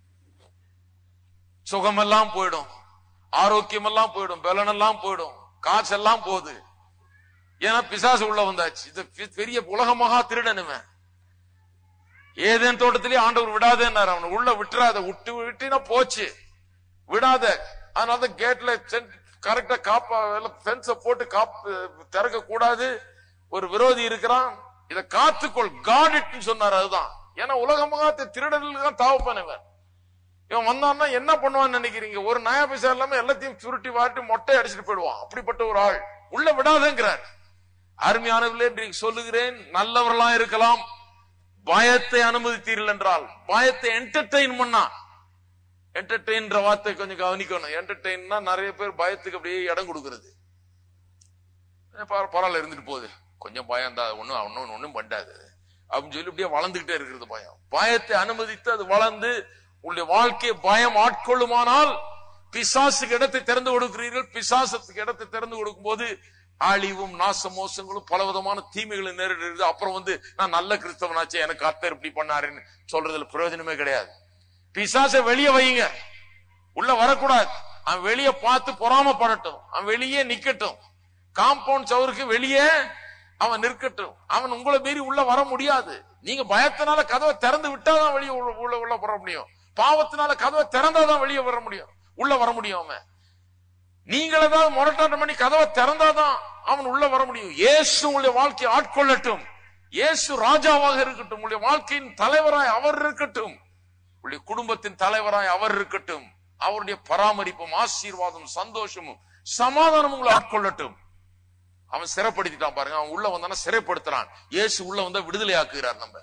சுகமெல்லாம் போயிடும், ஆரோக்கியம் எல்லாம் போயிடும், பலன் எல்லாம் போயிடும், காசெல்லாம் போகுது. ஏன்னா பிசாசு உள்ள வந்தாச்சு. இது பெரிய உலகமாக திருடனுமே. ஏதேன் தோட்டத்திலேயே ஆண்டவர் விடாதேன்னாரு. அவனை உள்ள விட்டுறாத, விட்டு விட்டுனா போச்சு, விடாத. அதனால கேட்ல கரெக்டா காப்பா பென்ஸ போட்டு காப்பு திறக்க கூடாது. ஒரு விரோதி இருக்கிறான், இதை காத்துக்கொள், காட் இட்னு சொன்னார். அதுதான். ஏன்னா உலகமாக திருடனுக்கு தான் தாவப்பானவன். இவன் வந்தான்னா என்ன பண்ணுவான்னு நினைக்கிறீங்க? ஒரு நயா பைசா இல்லாம எல்லாத்தையும் சுருட்டி வாட்டி மொட்டை அடிச்சுட்டு போயிடுவான். அப்படிப்பட்ட ஒரு ஆள் உள்ள விடாதேங்கிறார். அருமையானவர்களே, சொல்லுகிறேன், நல்லவர்களா இருக்கலாம், பயத்தை அனுமதித்தீர்கள் என்றால், பயத்தை என்டர்டெயின் பண்ணா, என்டர்டெயின் வார்த்தை கொஞ்சம் கவனிக்கணும். என்டர்டெயின்னா நிறைய பேர் பயத்துக்கு அப்படியே இடம் கொடுக்கிறது. பரவாயில்ல இருந்துட்டு போகுது, கொஞ்சம் பயம் தான், ஒன்னும் ஒன்னும் ஒன்னும் பண்ணாது அப்படின்னு சொல்லி அப்படியே வளர்ந்துகிட்டே இருக்கிறது பயம். பயத்தை அனுமதித்து அது வளர்ந்து உங்களுடைய வாழ்க்கையை பயம் ஆட்கொள்ளுமானால் பிசாசுக்கு இடத்தை திறந்து கொடுக்கிறீர்கள். பிசாசத்துக்கு இடத்தை திறந்து கொடுக்கும் போது அழிவும் நாச மோசங்களும் பல விதமான தீமைகளை நேரிடுறது. அப்புறம் வந்து நான் நல்ல கிறிஸ்தவனாச்சே, எனக்கு கர்த்தர் இப்படி பண்ணாருன்னு சொல்றதுல பிரயோஜனமே கிடையாது. பிசாசை வெளியே வையுங்க, உள்ள வரக்கூடாது. அவன் வெளியே பார்த்து பொறாமப்படட்டும், அவன் வெளியே நிக்கட்டும், காம்பவுண்ட் சவருக்கு வெளியே அவன் நிற்கட்டும். அவன் உங்களை மீறி உள்ள வர முடியாது. நீங்க பயத்தினால கதவை திறந்து விட்டாதான் வெளியே உள்ள உள்ள வர முடியும். பாவத்தினால கதவை திறந்தாதான் வெளியே வர முடியும், உள்ள வர முடியும். அவன் நீங்கள் ஏதாவது முரட்டாட்டம் பண்ணி கதவை திறந்தாதான் அவன் உள்ள வர முடியும். இயேசு உங்களுடைய வாழ்க்கையை ஆட்கொள்ளட்டும். இயேசு ராஜாவாக இருக்கட்டும், உங்களுடைய வாழ்க்கையின் தலைவராய் அவர் இருக்கட்டும், உங்களுடைய குடும்பத்தின் தலைவராய் அவர் இருக்கட்டும். அவருடைய பராமரிப்பும் ஆசீர்வாதம் சந்தோஷமும் சமாதானம் உங்களை ஆட்கொள்ளட்டும். அவன் சிறைப்படுத்திட்டான் பாருங்க. அவன் உள்ள வந்தான சிறைப்படுத்துறான். இயேசு உள்ள வந்தா விடுதலை ஆக்குகிறார். நம்ம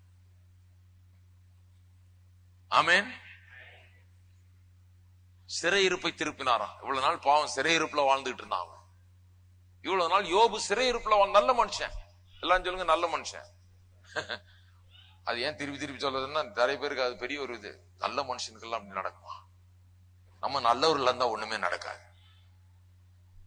ஆமென். சிறையிருப்பை திருப்பினாராம். இவ்வளவு நாள் பாவம் சிறையிருப்புல வாழ்ந்துட்டு இருந்தான். இவ்வளவு நாள் யோபு சிறையிருப்புல நல்ல மனுஷன். எல்லாம் சொல்லுங்க நல்ல மனுஷன். அது ஏன் திருப்பி திருப்பி சொல்றதுன்னா நிறைய பேருக்கு அது பெரிய ஒரு இது. நல்ல மனுஷனுக்கு எல்லாம் அப்படி நடக்குமா? நம்ம நல்லவர்கள் இருந்தா ஒண்ணுமே நடக்காது.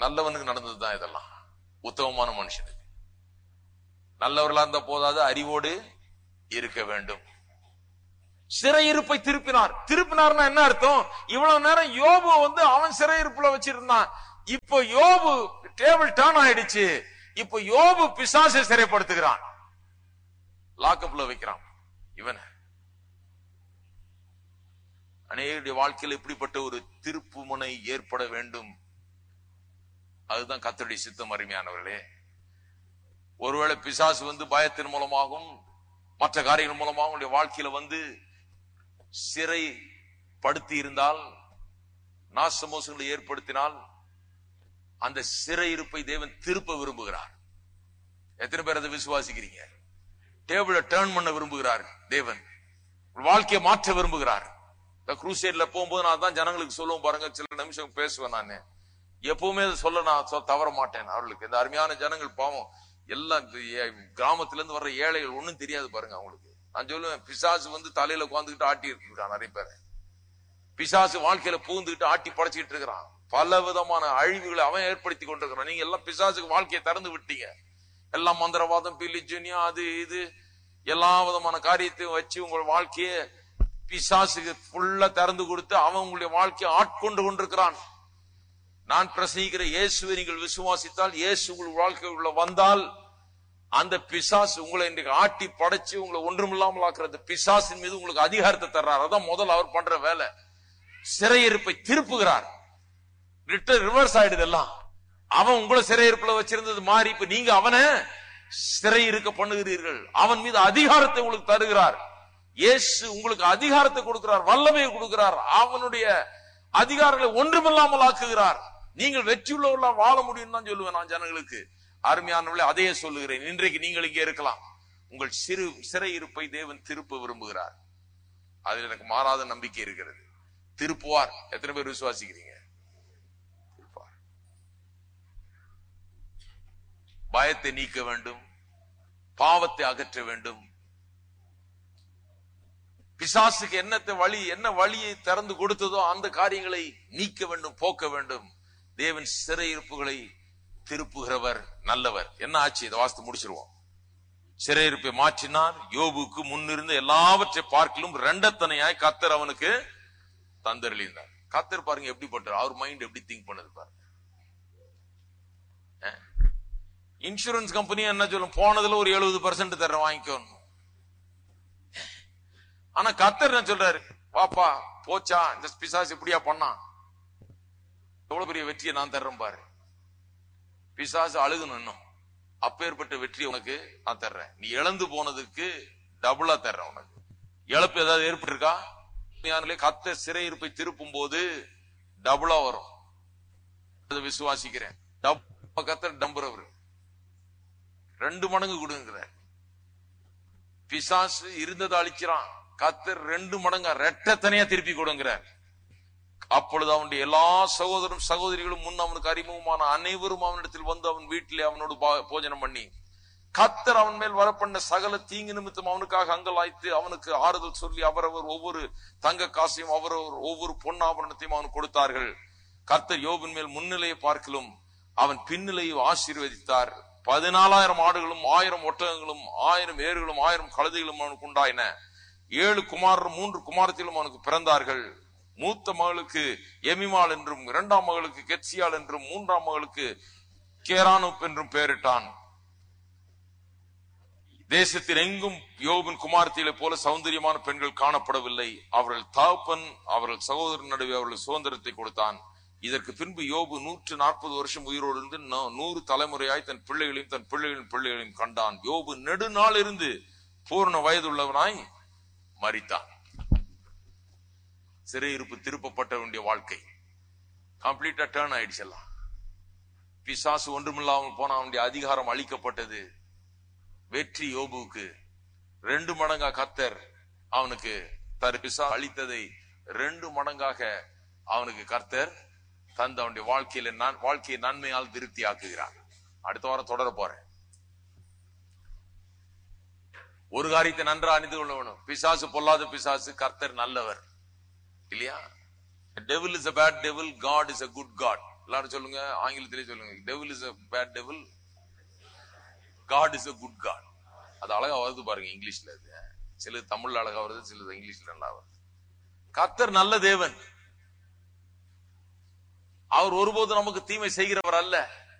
நல்லவனுக்கு நடந்ததுதான் இதெல்லாம். உத்தமமான மனுஷனுக்கு. நல்லவர்களா இருந்த போதாது, அறிவோடு இருக்க வேண்டும். சிறையிருப்பை திருப்பினார். திருப்பினார்னா என்ன அர்த்தம்? இவ்வளவு நேரம் யோபு வந்து அவன் சிறையிருப்புல வச்சிருந்தான். இப்போ யோபு டேபிள் டர்ன் ஆயிடுச்சு. இப்போ யோபு பிசாசை சிறைப்படுத்துகிறான், லாக்அப்ல வைக்கிறான். இவன் அநேகருடைய வாழ்க்கையில் இப்படிப்பட்ட ஒரு திருப்பு முனை ஏற்பட வேண்டும். அதுதான் கர்த்தருடைய சித்தம். அருமையானவர்களே, ஒருவேளை பிசாசு வந்து பயத்தின் மூலமாகவும் மற்ற காரியங்கள் மூலமாகவும் உங்களுடைய வாழ்க்கையில வந்து சிறை படுத்தி இருந்தால், நாசமோசங்களை ஏற்படுத்தினால், அந்த சிறை இருப்பை தேவன் திருப்ப விரும்புகிறார். எத்தனை பேர் அதை விசுவாசிக்கிறீங்க? டேபிளை டர்ன் பண்ண விரும்புகிறார் தேவன். வாழ்க்கையை மாற்ற விரும்புகிறார். இந்த குரூசேட்ல போகும்போது நான் தான் ஜனங்களுக்கு சொல்லுவோம் பாருங்க. சில நிமிஷம் பேசுவேன் நான். எப்பவுமே சொல்ல நான் தவற மாட்டேன் அவர்களுக்கு. இந்த அருமையான ஜனங்கள் பாவம் எல்லாம் கிராமத்துல இருந்து வர்ற ஏழைகள், ஒண்ணும் தெரியாது பாருங்க அவங்களுக்கு. நான் சொல்லுவேன், பிசாசு வந்து தலையில உட்காந்துக்கிட்டு ஆட்டி இருக்கிறான். நிறைய பேர் பிசாசு வாழ்க்கையில பூந்துக்கிட்டு ஆட்டி படைச்சுக்கிட்டு இருக்கிறான். பல விதமான அழிவுகளை அவன் ஏற்படுத்தி கொண்டிருக்கிறான். நீங்க எல்லாம் பிசாசுக்கு வாழ்க்கையை திறந்து விட்டீங்க. எல்லாம் மந்திரவாதம், பிலிஜுனியா, அது இது எல்லா விதமான காரியத்தையும் வச்சு உங்கள் வாழ்க்கையை பிசாசுக்கு ஃபுல்லா திறந்து கொடுத்து அவன் உங்களுடைய வாழ்க்கையை ஆட்கொண்டு கொண்டிருக்கிறான். நான் பிரசங்கிக்கிற இயேசுவை நீங்கள் விசுவாசித்தால், இயேசு உங்கள் வாழ்க்கைக்குள்ள வந்தால், அந்த பிசாசு உங்களை இன்றைக்கு ஆட்டி படைச்சு உங்களை ஒன்றுமில்லாமல் ஆக்குறது. பிசாசின் மீது உங்களுக்கு அதிகாரத்தை தர்றார். அதான் முதல் அவர் பண்ற வேலை. சிறையிருப்பை திருப்புகிறார். ரிவர்ஸ் ஆயிடுது எல்லாம். அவன் உங்களை சிறையிருப்புல வச்சிருந்தது மாறி இப்ப நீங்க அவனை சிறை இருக்க பண்ணுகிறீர்கள். அவன் மீது அதிகாரத்தை உங்களுக்கு தருகிறார். இயேசு உங்களுக்கு அதிகாரத்தை கொடுக்கிறார், வல்லமையை கொடுக்கிறார். அவனுடைய அதிகாரங்களை ஒன்றுமில்லாமல் ஆக்குகிறார். நீங்கள் வெற்றியுள்ளவர்களா வாழ முடியும் தான் சொல்லுவேன் நான் ஜனங்களுக்கு. அருமையானவர்களே, அதையே சொல்லுகிறேன். இன்றைக்கு நீங்கள் இங்கே இருக்கலாம். உங்கள் சிறு சிறை இருப்பை தேவன் திருப்ப விரும்புகிறார். அதில் எனக்கு மாறாத நம்பிக்கை இருக்கிறது. திருப்புவார். எத்தனை பேர் விசுவாசிக்கிறீங்க? திருப்பார். பயத்தை நீக்க வேண்டும், பாவத்தை அகற்ற வேண்டும். பிசாசுக்கு என்னத்தை வழி என்ன வழியை திறந்து கொடுத்ததோ அந்த காரியங்களை நீக்க வேண்டும், போக்க வேண்டும். தேவன் சிறையிருப்புகளை திருப்புகிறவர், நல்லவர். என்ன ஆச்சு? இதை வாசித்து முடிச்சிருவோம். சிறையிருப்பை மாற்றினார். யோபுக்கு முன்னிருந்த எல்லாவற்றை பார்க்கலும் ரெண்டத்தனையாய் கர்த்தர் அவனுக்கு தந்தருளினார். கர்த்தர் பாருங்க எப்படிப்பட்டார், அவர் மைண்ட் எப்படி திங்க் பண்ணது பாருங்க. இன்சூரன்ஸ் கம்பெனி என்ன சொல்லும், போனதுல ஒரு எழுபது பர்சன்ட் தர வாங்கிக்கணும். ஆனா கர்த்தர் என்ன சொல்றாரு, பாப்பா போச்சா, இந்த பிசாசு இப்படியா பண்ணா, எவ்வளவு பெரிய வெற்றியை நான் தர்றேன் பாரு. பிசாசு அழுகணும், இன்னும் அப்பேற்பட்ட வெற்றி உனக்கு நான் தர்றேன். நீ இழந்து போனதுக்கு டபுளா தர்றேன் உனக்கு. இழப்பு ஏதாவது ஏற்பட்டிருக்கா? கர்த்தர் சிறையிருப்பை திருப்பும் போது டபுளா வரும். விசுவாசிக்கிறேன். கர்த்தர் டம்புறவர் ரெண்டு மடங்கு கொடுங்கிறார். பிசாசு இருந்ததை அழிக்கிறான், கர்த்தர் ரெண்டு மடங்கா ரெட்டத்தனையா திருப்பி கொடுங்கிறார். அப்பொழுது அவனுடைய எல்லா சகோதரரும் சகோதரிகளும் முன் அவனுக்கு அறிமுகமான அனைவரும் அவனிடத்தில் வந்து அவன் வீட்டிலே அவனோடு போஜனம் பண்ணி, கர்த்தர் அவன் மேல் வரப்பண்ண சகல தீங்கு நிமித்தம் அவனுக்காக அங்கலாய்த்து அவனுக்கு ஆறுதல் சொல்லி அவரவர் ஒவ்வொரு தங்க காசையும் அவரவர் ஒவ்வொரு பொன்னாபரணத்தையும் அவனுக்கு கொடுத்தார்கள். கர்த்தர் யோபின் மேல் முன்னிலையை பார்க்கலும் அவன் பின்னிலையை ஆசீர்வதித்தார். பதினாலாயிரம் ஆடுகளும் ஆயிரம் ஒட்டகங்களும் ஆயிரம் ஏறுகளும் ஆயிரம் கழுதைகளும் அவனுக்கு உண்டாயின. ஏழு குமாரரும் மூன்று குமாரத்திலும் அவனுக்கு பிறந்தார்கள். மூத்த மகளுக்கு எமிமாள் என்றும், இரண்டாம் மகளுக்கு கெட்சியாள் என்றும், மூன்றாம் மகளுக்கு கேரானுப் என்றும் பெயரிட்டான். தேசத்தில் எங்கும் யோபின் குமாரத்திலே போல சௌந்தரியமான பெண்கள் காணப்படவில்லை. அவர்கள் தகப்பன் அவர்கள் சகோதரன் நடுவே அவர்கள் சுதந்திரத்தை கொடுத்தான். இதற்கு பின்பு யோபு நூற்று நாற்பது வருஷம் உயிரோடு இருந்து நூறு தலைமுறையாய் தன் பிள்ளைகளையும் தன் பிள்ளைகளின் பிள்ளைகளையும் கண்டான். யோபு நெடுநாள் இருந்து பூர்ண வயதுள்ளவனாய் மரித்தான். சிறையிருப்பு திருப்பப்பட்ட வேண்டிய வாழ்க்கை கம்ப்ளீட்டா டர்ன் ஆயிடுச்சு. எல்லாம் பிசாசு ஒன்றுமில்லாமல் போன அவனுடைய அதிகாரம் அளிக்கப்பட்டது. வெற்றி யோபுவுக்கு. ரெண்டு மடங்கா கர்த்தர் அவனுக்கு தரு பிசா அளித்ததை ரெண்டு மடங்காக அவனுக்கு கர்த்தர் தந்த அவனுடைய வாழ்க்கையில நான் வாழ்க்கையை நன்மையால் திருப்தி ஆக்குகிறான். அடுத்த வாரம் தொடர போறேன். ஒரு காரியத்தை நன்றா அணிந்து கொள்ள வேணும். பிசாசு பொல்லாத பிசாசு, கர்த்தர் நல்லவர் இல்லையா? Devil is a bad devil, God is a good God. எல்லாரும் சொல்லுங்க, ஆங்கிலத்திலே சொல்லுங்க, devil is a bad devil, God is a good God. அது அழகா வருது பாருங்க இங்கிலீஷ்ல. அது சில தமிழ்ல அழகா வருது, சில இங்கிலீஷ்ல நல்லா வருது. கர்த்தர் நல்ல தேவன். அவர் ஒருபோது நமக்கு தீமை செய்கிறவர் அல்ல.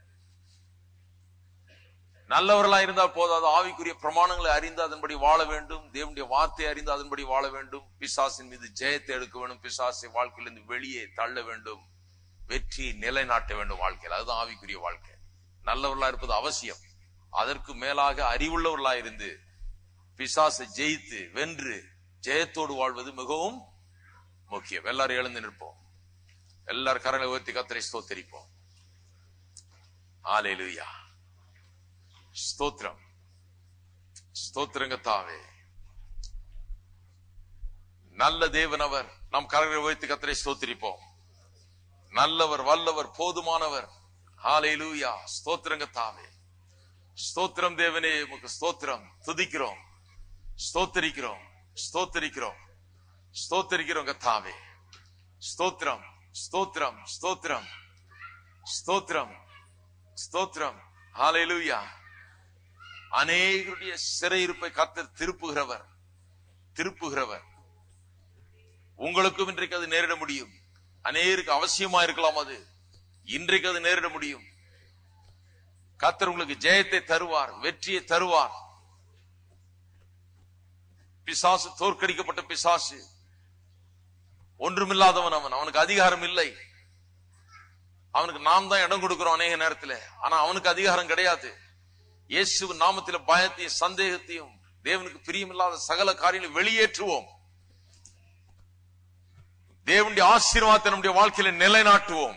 நல்லவர்களா இருந்தால் போதாது, ஆவிக்குரிய பிரமாணங்களை அறிந்து அதன்படி வாழ வேண்டும். தேவனுடைய வார்த்தை அறிந்து அதன்படி வாழ வேண்டும். பிசாசின் மீது ஜெயத்தை எடுக்க வேண்டும். பிசாசை வாழ்க்கையிலிருந்து வெளியே தள்ள வேண்டும். வெற்றியை நிலைநாட்ட வேண்டும் வாழ்க்கையில். அதுதான் ஆவிக்குரிய வாழ்க்கை. நல்லவர்களா இருப்பது அவசியம். அதற்கு மேலாக அறிவுள்ளவர்களா இருந்து பிசாசை ஜெயித்து வென்று ஜெயத்தோடு வாழ்வது மிகவும் முக்கியம். எல்லாரும் எழுந்து நிற்போம். எல்லாரும் கரங்களை உயர்த்தி கர்த்தரை ஸ்தோத்திரிப்போம். ஹல்லேலூயா. ஸ்தோத்திரம், ஸ்தோத்திரங்க தாவே. நல்ல தேவன் அவர். நாம் கரங்களை உயர்த்தி கர்த்தரை ஸ்தோத்திரிப்போம். நல்லவர், வல்லவர், போதுமானவர். ஹல்லேலூயா. ஸ்தோத்திரங்க தாவே. ஸ்தோத்திரம் தேவனே, உமக்கு ஸ்தோத்திரம். துதிக்கிறோம், ஸ்தோத்திரிக்கிறோம், ஸ்தோத்திரிக்கிறோம், ஸ்தோத்திரிக்கிறோம் கர்த்தாவே. ஸ்தோத்திரம், ஸ்தோத்திரம், ஸ்தோத்திரம், ஸ்தோத்திரம், ஸ்தோத்திரம். ஹல்லேலூயா. அநேகருடைய சிறையிருப்பை கர்த்தர் திருப்புகிறவர், திருப்புகிறவர். உங்களுக்கும் இன்றைக்கு அது நேரிட முடியும். அநேகருக்கு அவசியமா இருக்கலாம், அது இன்றைக்கு அது நேரிட முடியும். கர்த்தர் உங்களுக்கு ஜெயத்தை தருவார், வெற்றியை தருவார். பிசாசு தோற்கடிக்கப்பட்ட பிசாசு ஒன்றுமில்லாதவன் அவன். அவனுக்கு அதிகாரம் இல்லை. அவனுக்கு நாம் தான் இடம் கொடுக்கிறோம் அநேக நேரத்தில். ஆனா அவனுக்கு அதிகாரம் கிடையாது. இயேசுவின் நாமத்தில் பயத்தையும் சந்தேகத்தையும் தேவனுக்கு பிரியமில்லாத சகல காரியங்களை வெளியேற்றுவோம். தேவனுடைய ஆசீர்வாதத்தை நம்முடைய வாழ்க்கையில நிலைநாட்டுவோம்.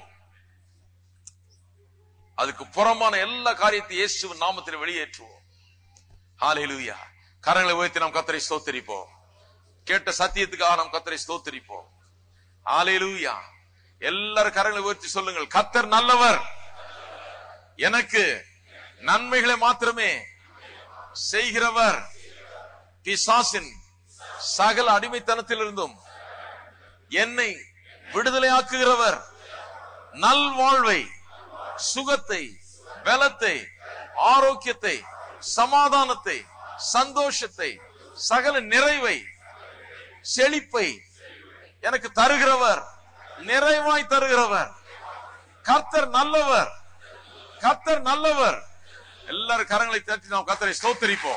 அதுக்கு புறம்பான எல்லா காரியத்தையும் இயேசுவின் நாமத்தில் வெளியேற்றுவோம். ஹல்லேலூயா. கரங்களை உயர்த்தி நாம் கர்த்தரை ஸ்தோத்திரிப்போம். கேட்ட சத்தியத்துக்காக நாம் கர்த்தரை ஸ்தோத்திரிப்போம். ஹல்லேலூயா. எல்லாரும் கரங்களை உயர்த்தி சொல்லுங்கள், கர்த்தர் நல்லவர், எனக்கு நன்மைகளை மாத்திரமே செய்கிறவர், பிசாசின் சகல அடிமைத்தனத்திலிருந்தும் என்னை விடுதலையாக்குகிறவர், நல்வாழ்வை, சுகத்தை, பலத்தை, ஆரோக்கியத்தை, சமாதானத்தை, சந்தோஷத்தை, சகல நிறைவை, செழிப்பை எனக்கு தருகிறவர், நிறைவாய் தருகிறவர். கர்த்தர் நல்லவர், கர்த்தர் நல்லவர். எல்லாரும் கரங்களை தட்டி நாம் கர்த்தரை ஸ்தோத்திரிப்போம்.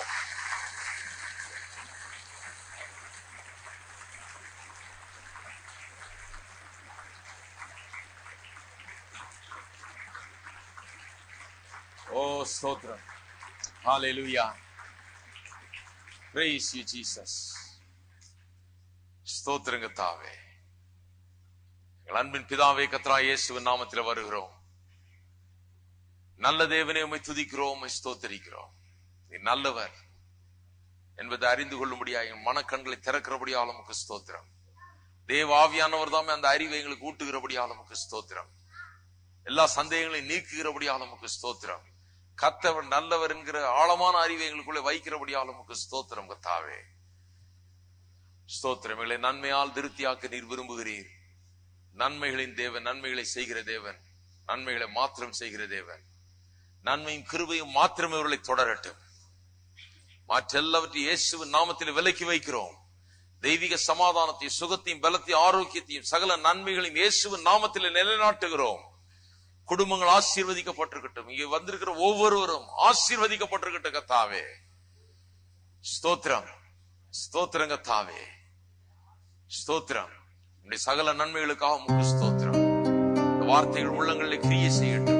ஓ ஸ்தோத்திரம். ஹல்லேலூயா. Praise you Jesus. ஸ்தோத்திரங்க தாவே. எங்கள் அன்பின் பிதாவே, கர்த்தராகிய இயேசுவின் நாமத்தில் வருகிறோம். நல்ல தேவனே, உம்மை துதிக்கிறோம், உம்மை ஸ்தோத்திரிக்கிறோம். நீ நல்லவர் என்பதை அறிந்து கொள்ளும்படியாக என் மனக்கண்களை திறக்கிறபடியால் உமக்கு ஸ்தோத்திரம். தேவ ஆவியானவர் தாமே அந்த அறிவை எங்களுக்கு ஊட்டுகிறபடியால் உமக்கு ஸ்தோத்திரம். எல்லா சந்தேகங்களையும் நீக்குகிறபடியால் உமக்கு ஸ்தோத்திரம். கர்த்தர் நல்லவர் என்கிற ஆழமான அறிவை எங்களுக்குள்ளே வைக்கிறபடியால் உமக்கு ஸ்தோத்திரம் கர்த்தாவே. ஸ்தோத்திரம். எங்களை நன்மையால் திருப்தியாக்க நீர் விரும்புகிறீர். நன்மைகளின் தேவன், நன்மைகளை செய்கிற தேவன், நன்மைகளை மாத்திரம் செய்கிற தேவன். நன்மையும் கிருபையும் மாத்திரம் இவர்களை தொடரட்டும். மற்றெல்லாவற்றையும் இயேசுவின் நாமத்தில் விலக்கி வைக்கிறோம். தெய்வீக சமாதானத்தையும் சுகத்தையும் பலத்தையும் ஆரோக்கியத்தையும் சகல நன்மைகளையும் இயேசுவின் நாமத்தில் நிலைநாட்டுகிறோம். குடும்பங்கள் ஆசீர்வதிக்கப்பட்டிருக்கட்டும். இங்கே வந்திருக்கிற ஒவ்வொருவரும் ஆசீர்வதிக்கப்பட்டிருக்கட்டும் கர்த்தாவே. ஸ்தோத்திரம், ஸ்தோத்திரம் கர்த்தாவே. ஸ்தோத்திரம். சகல நன்மைகளுக்காக உமக்கு ஸ்தோத்திரம். வார்த்தைகள் உள்ளங்களில் கிரியை செய்யட்டும்.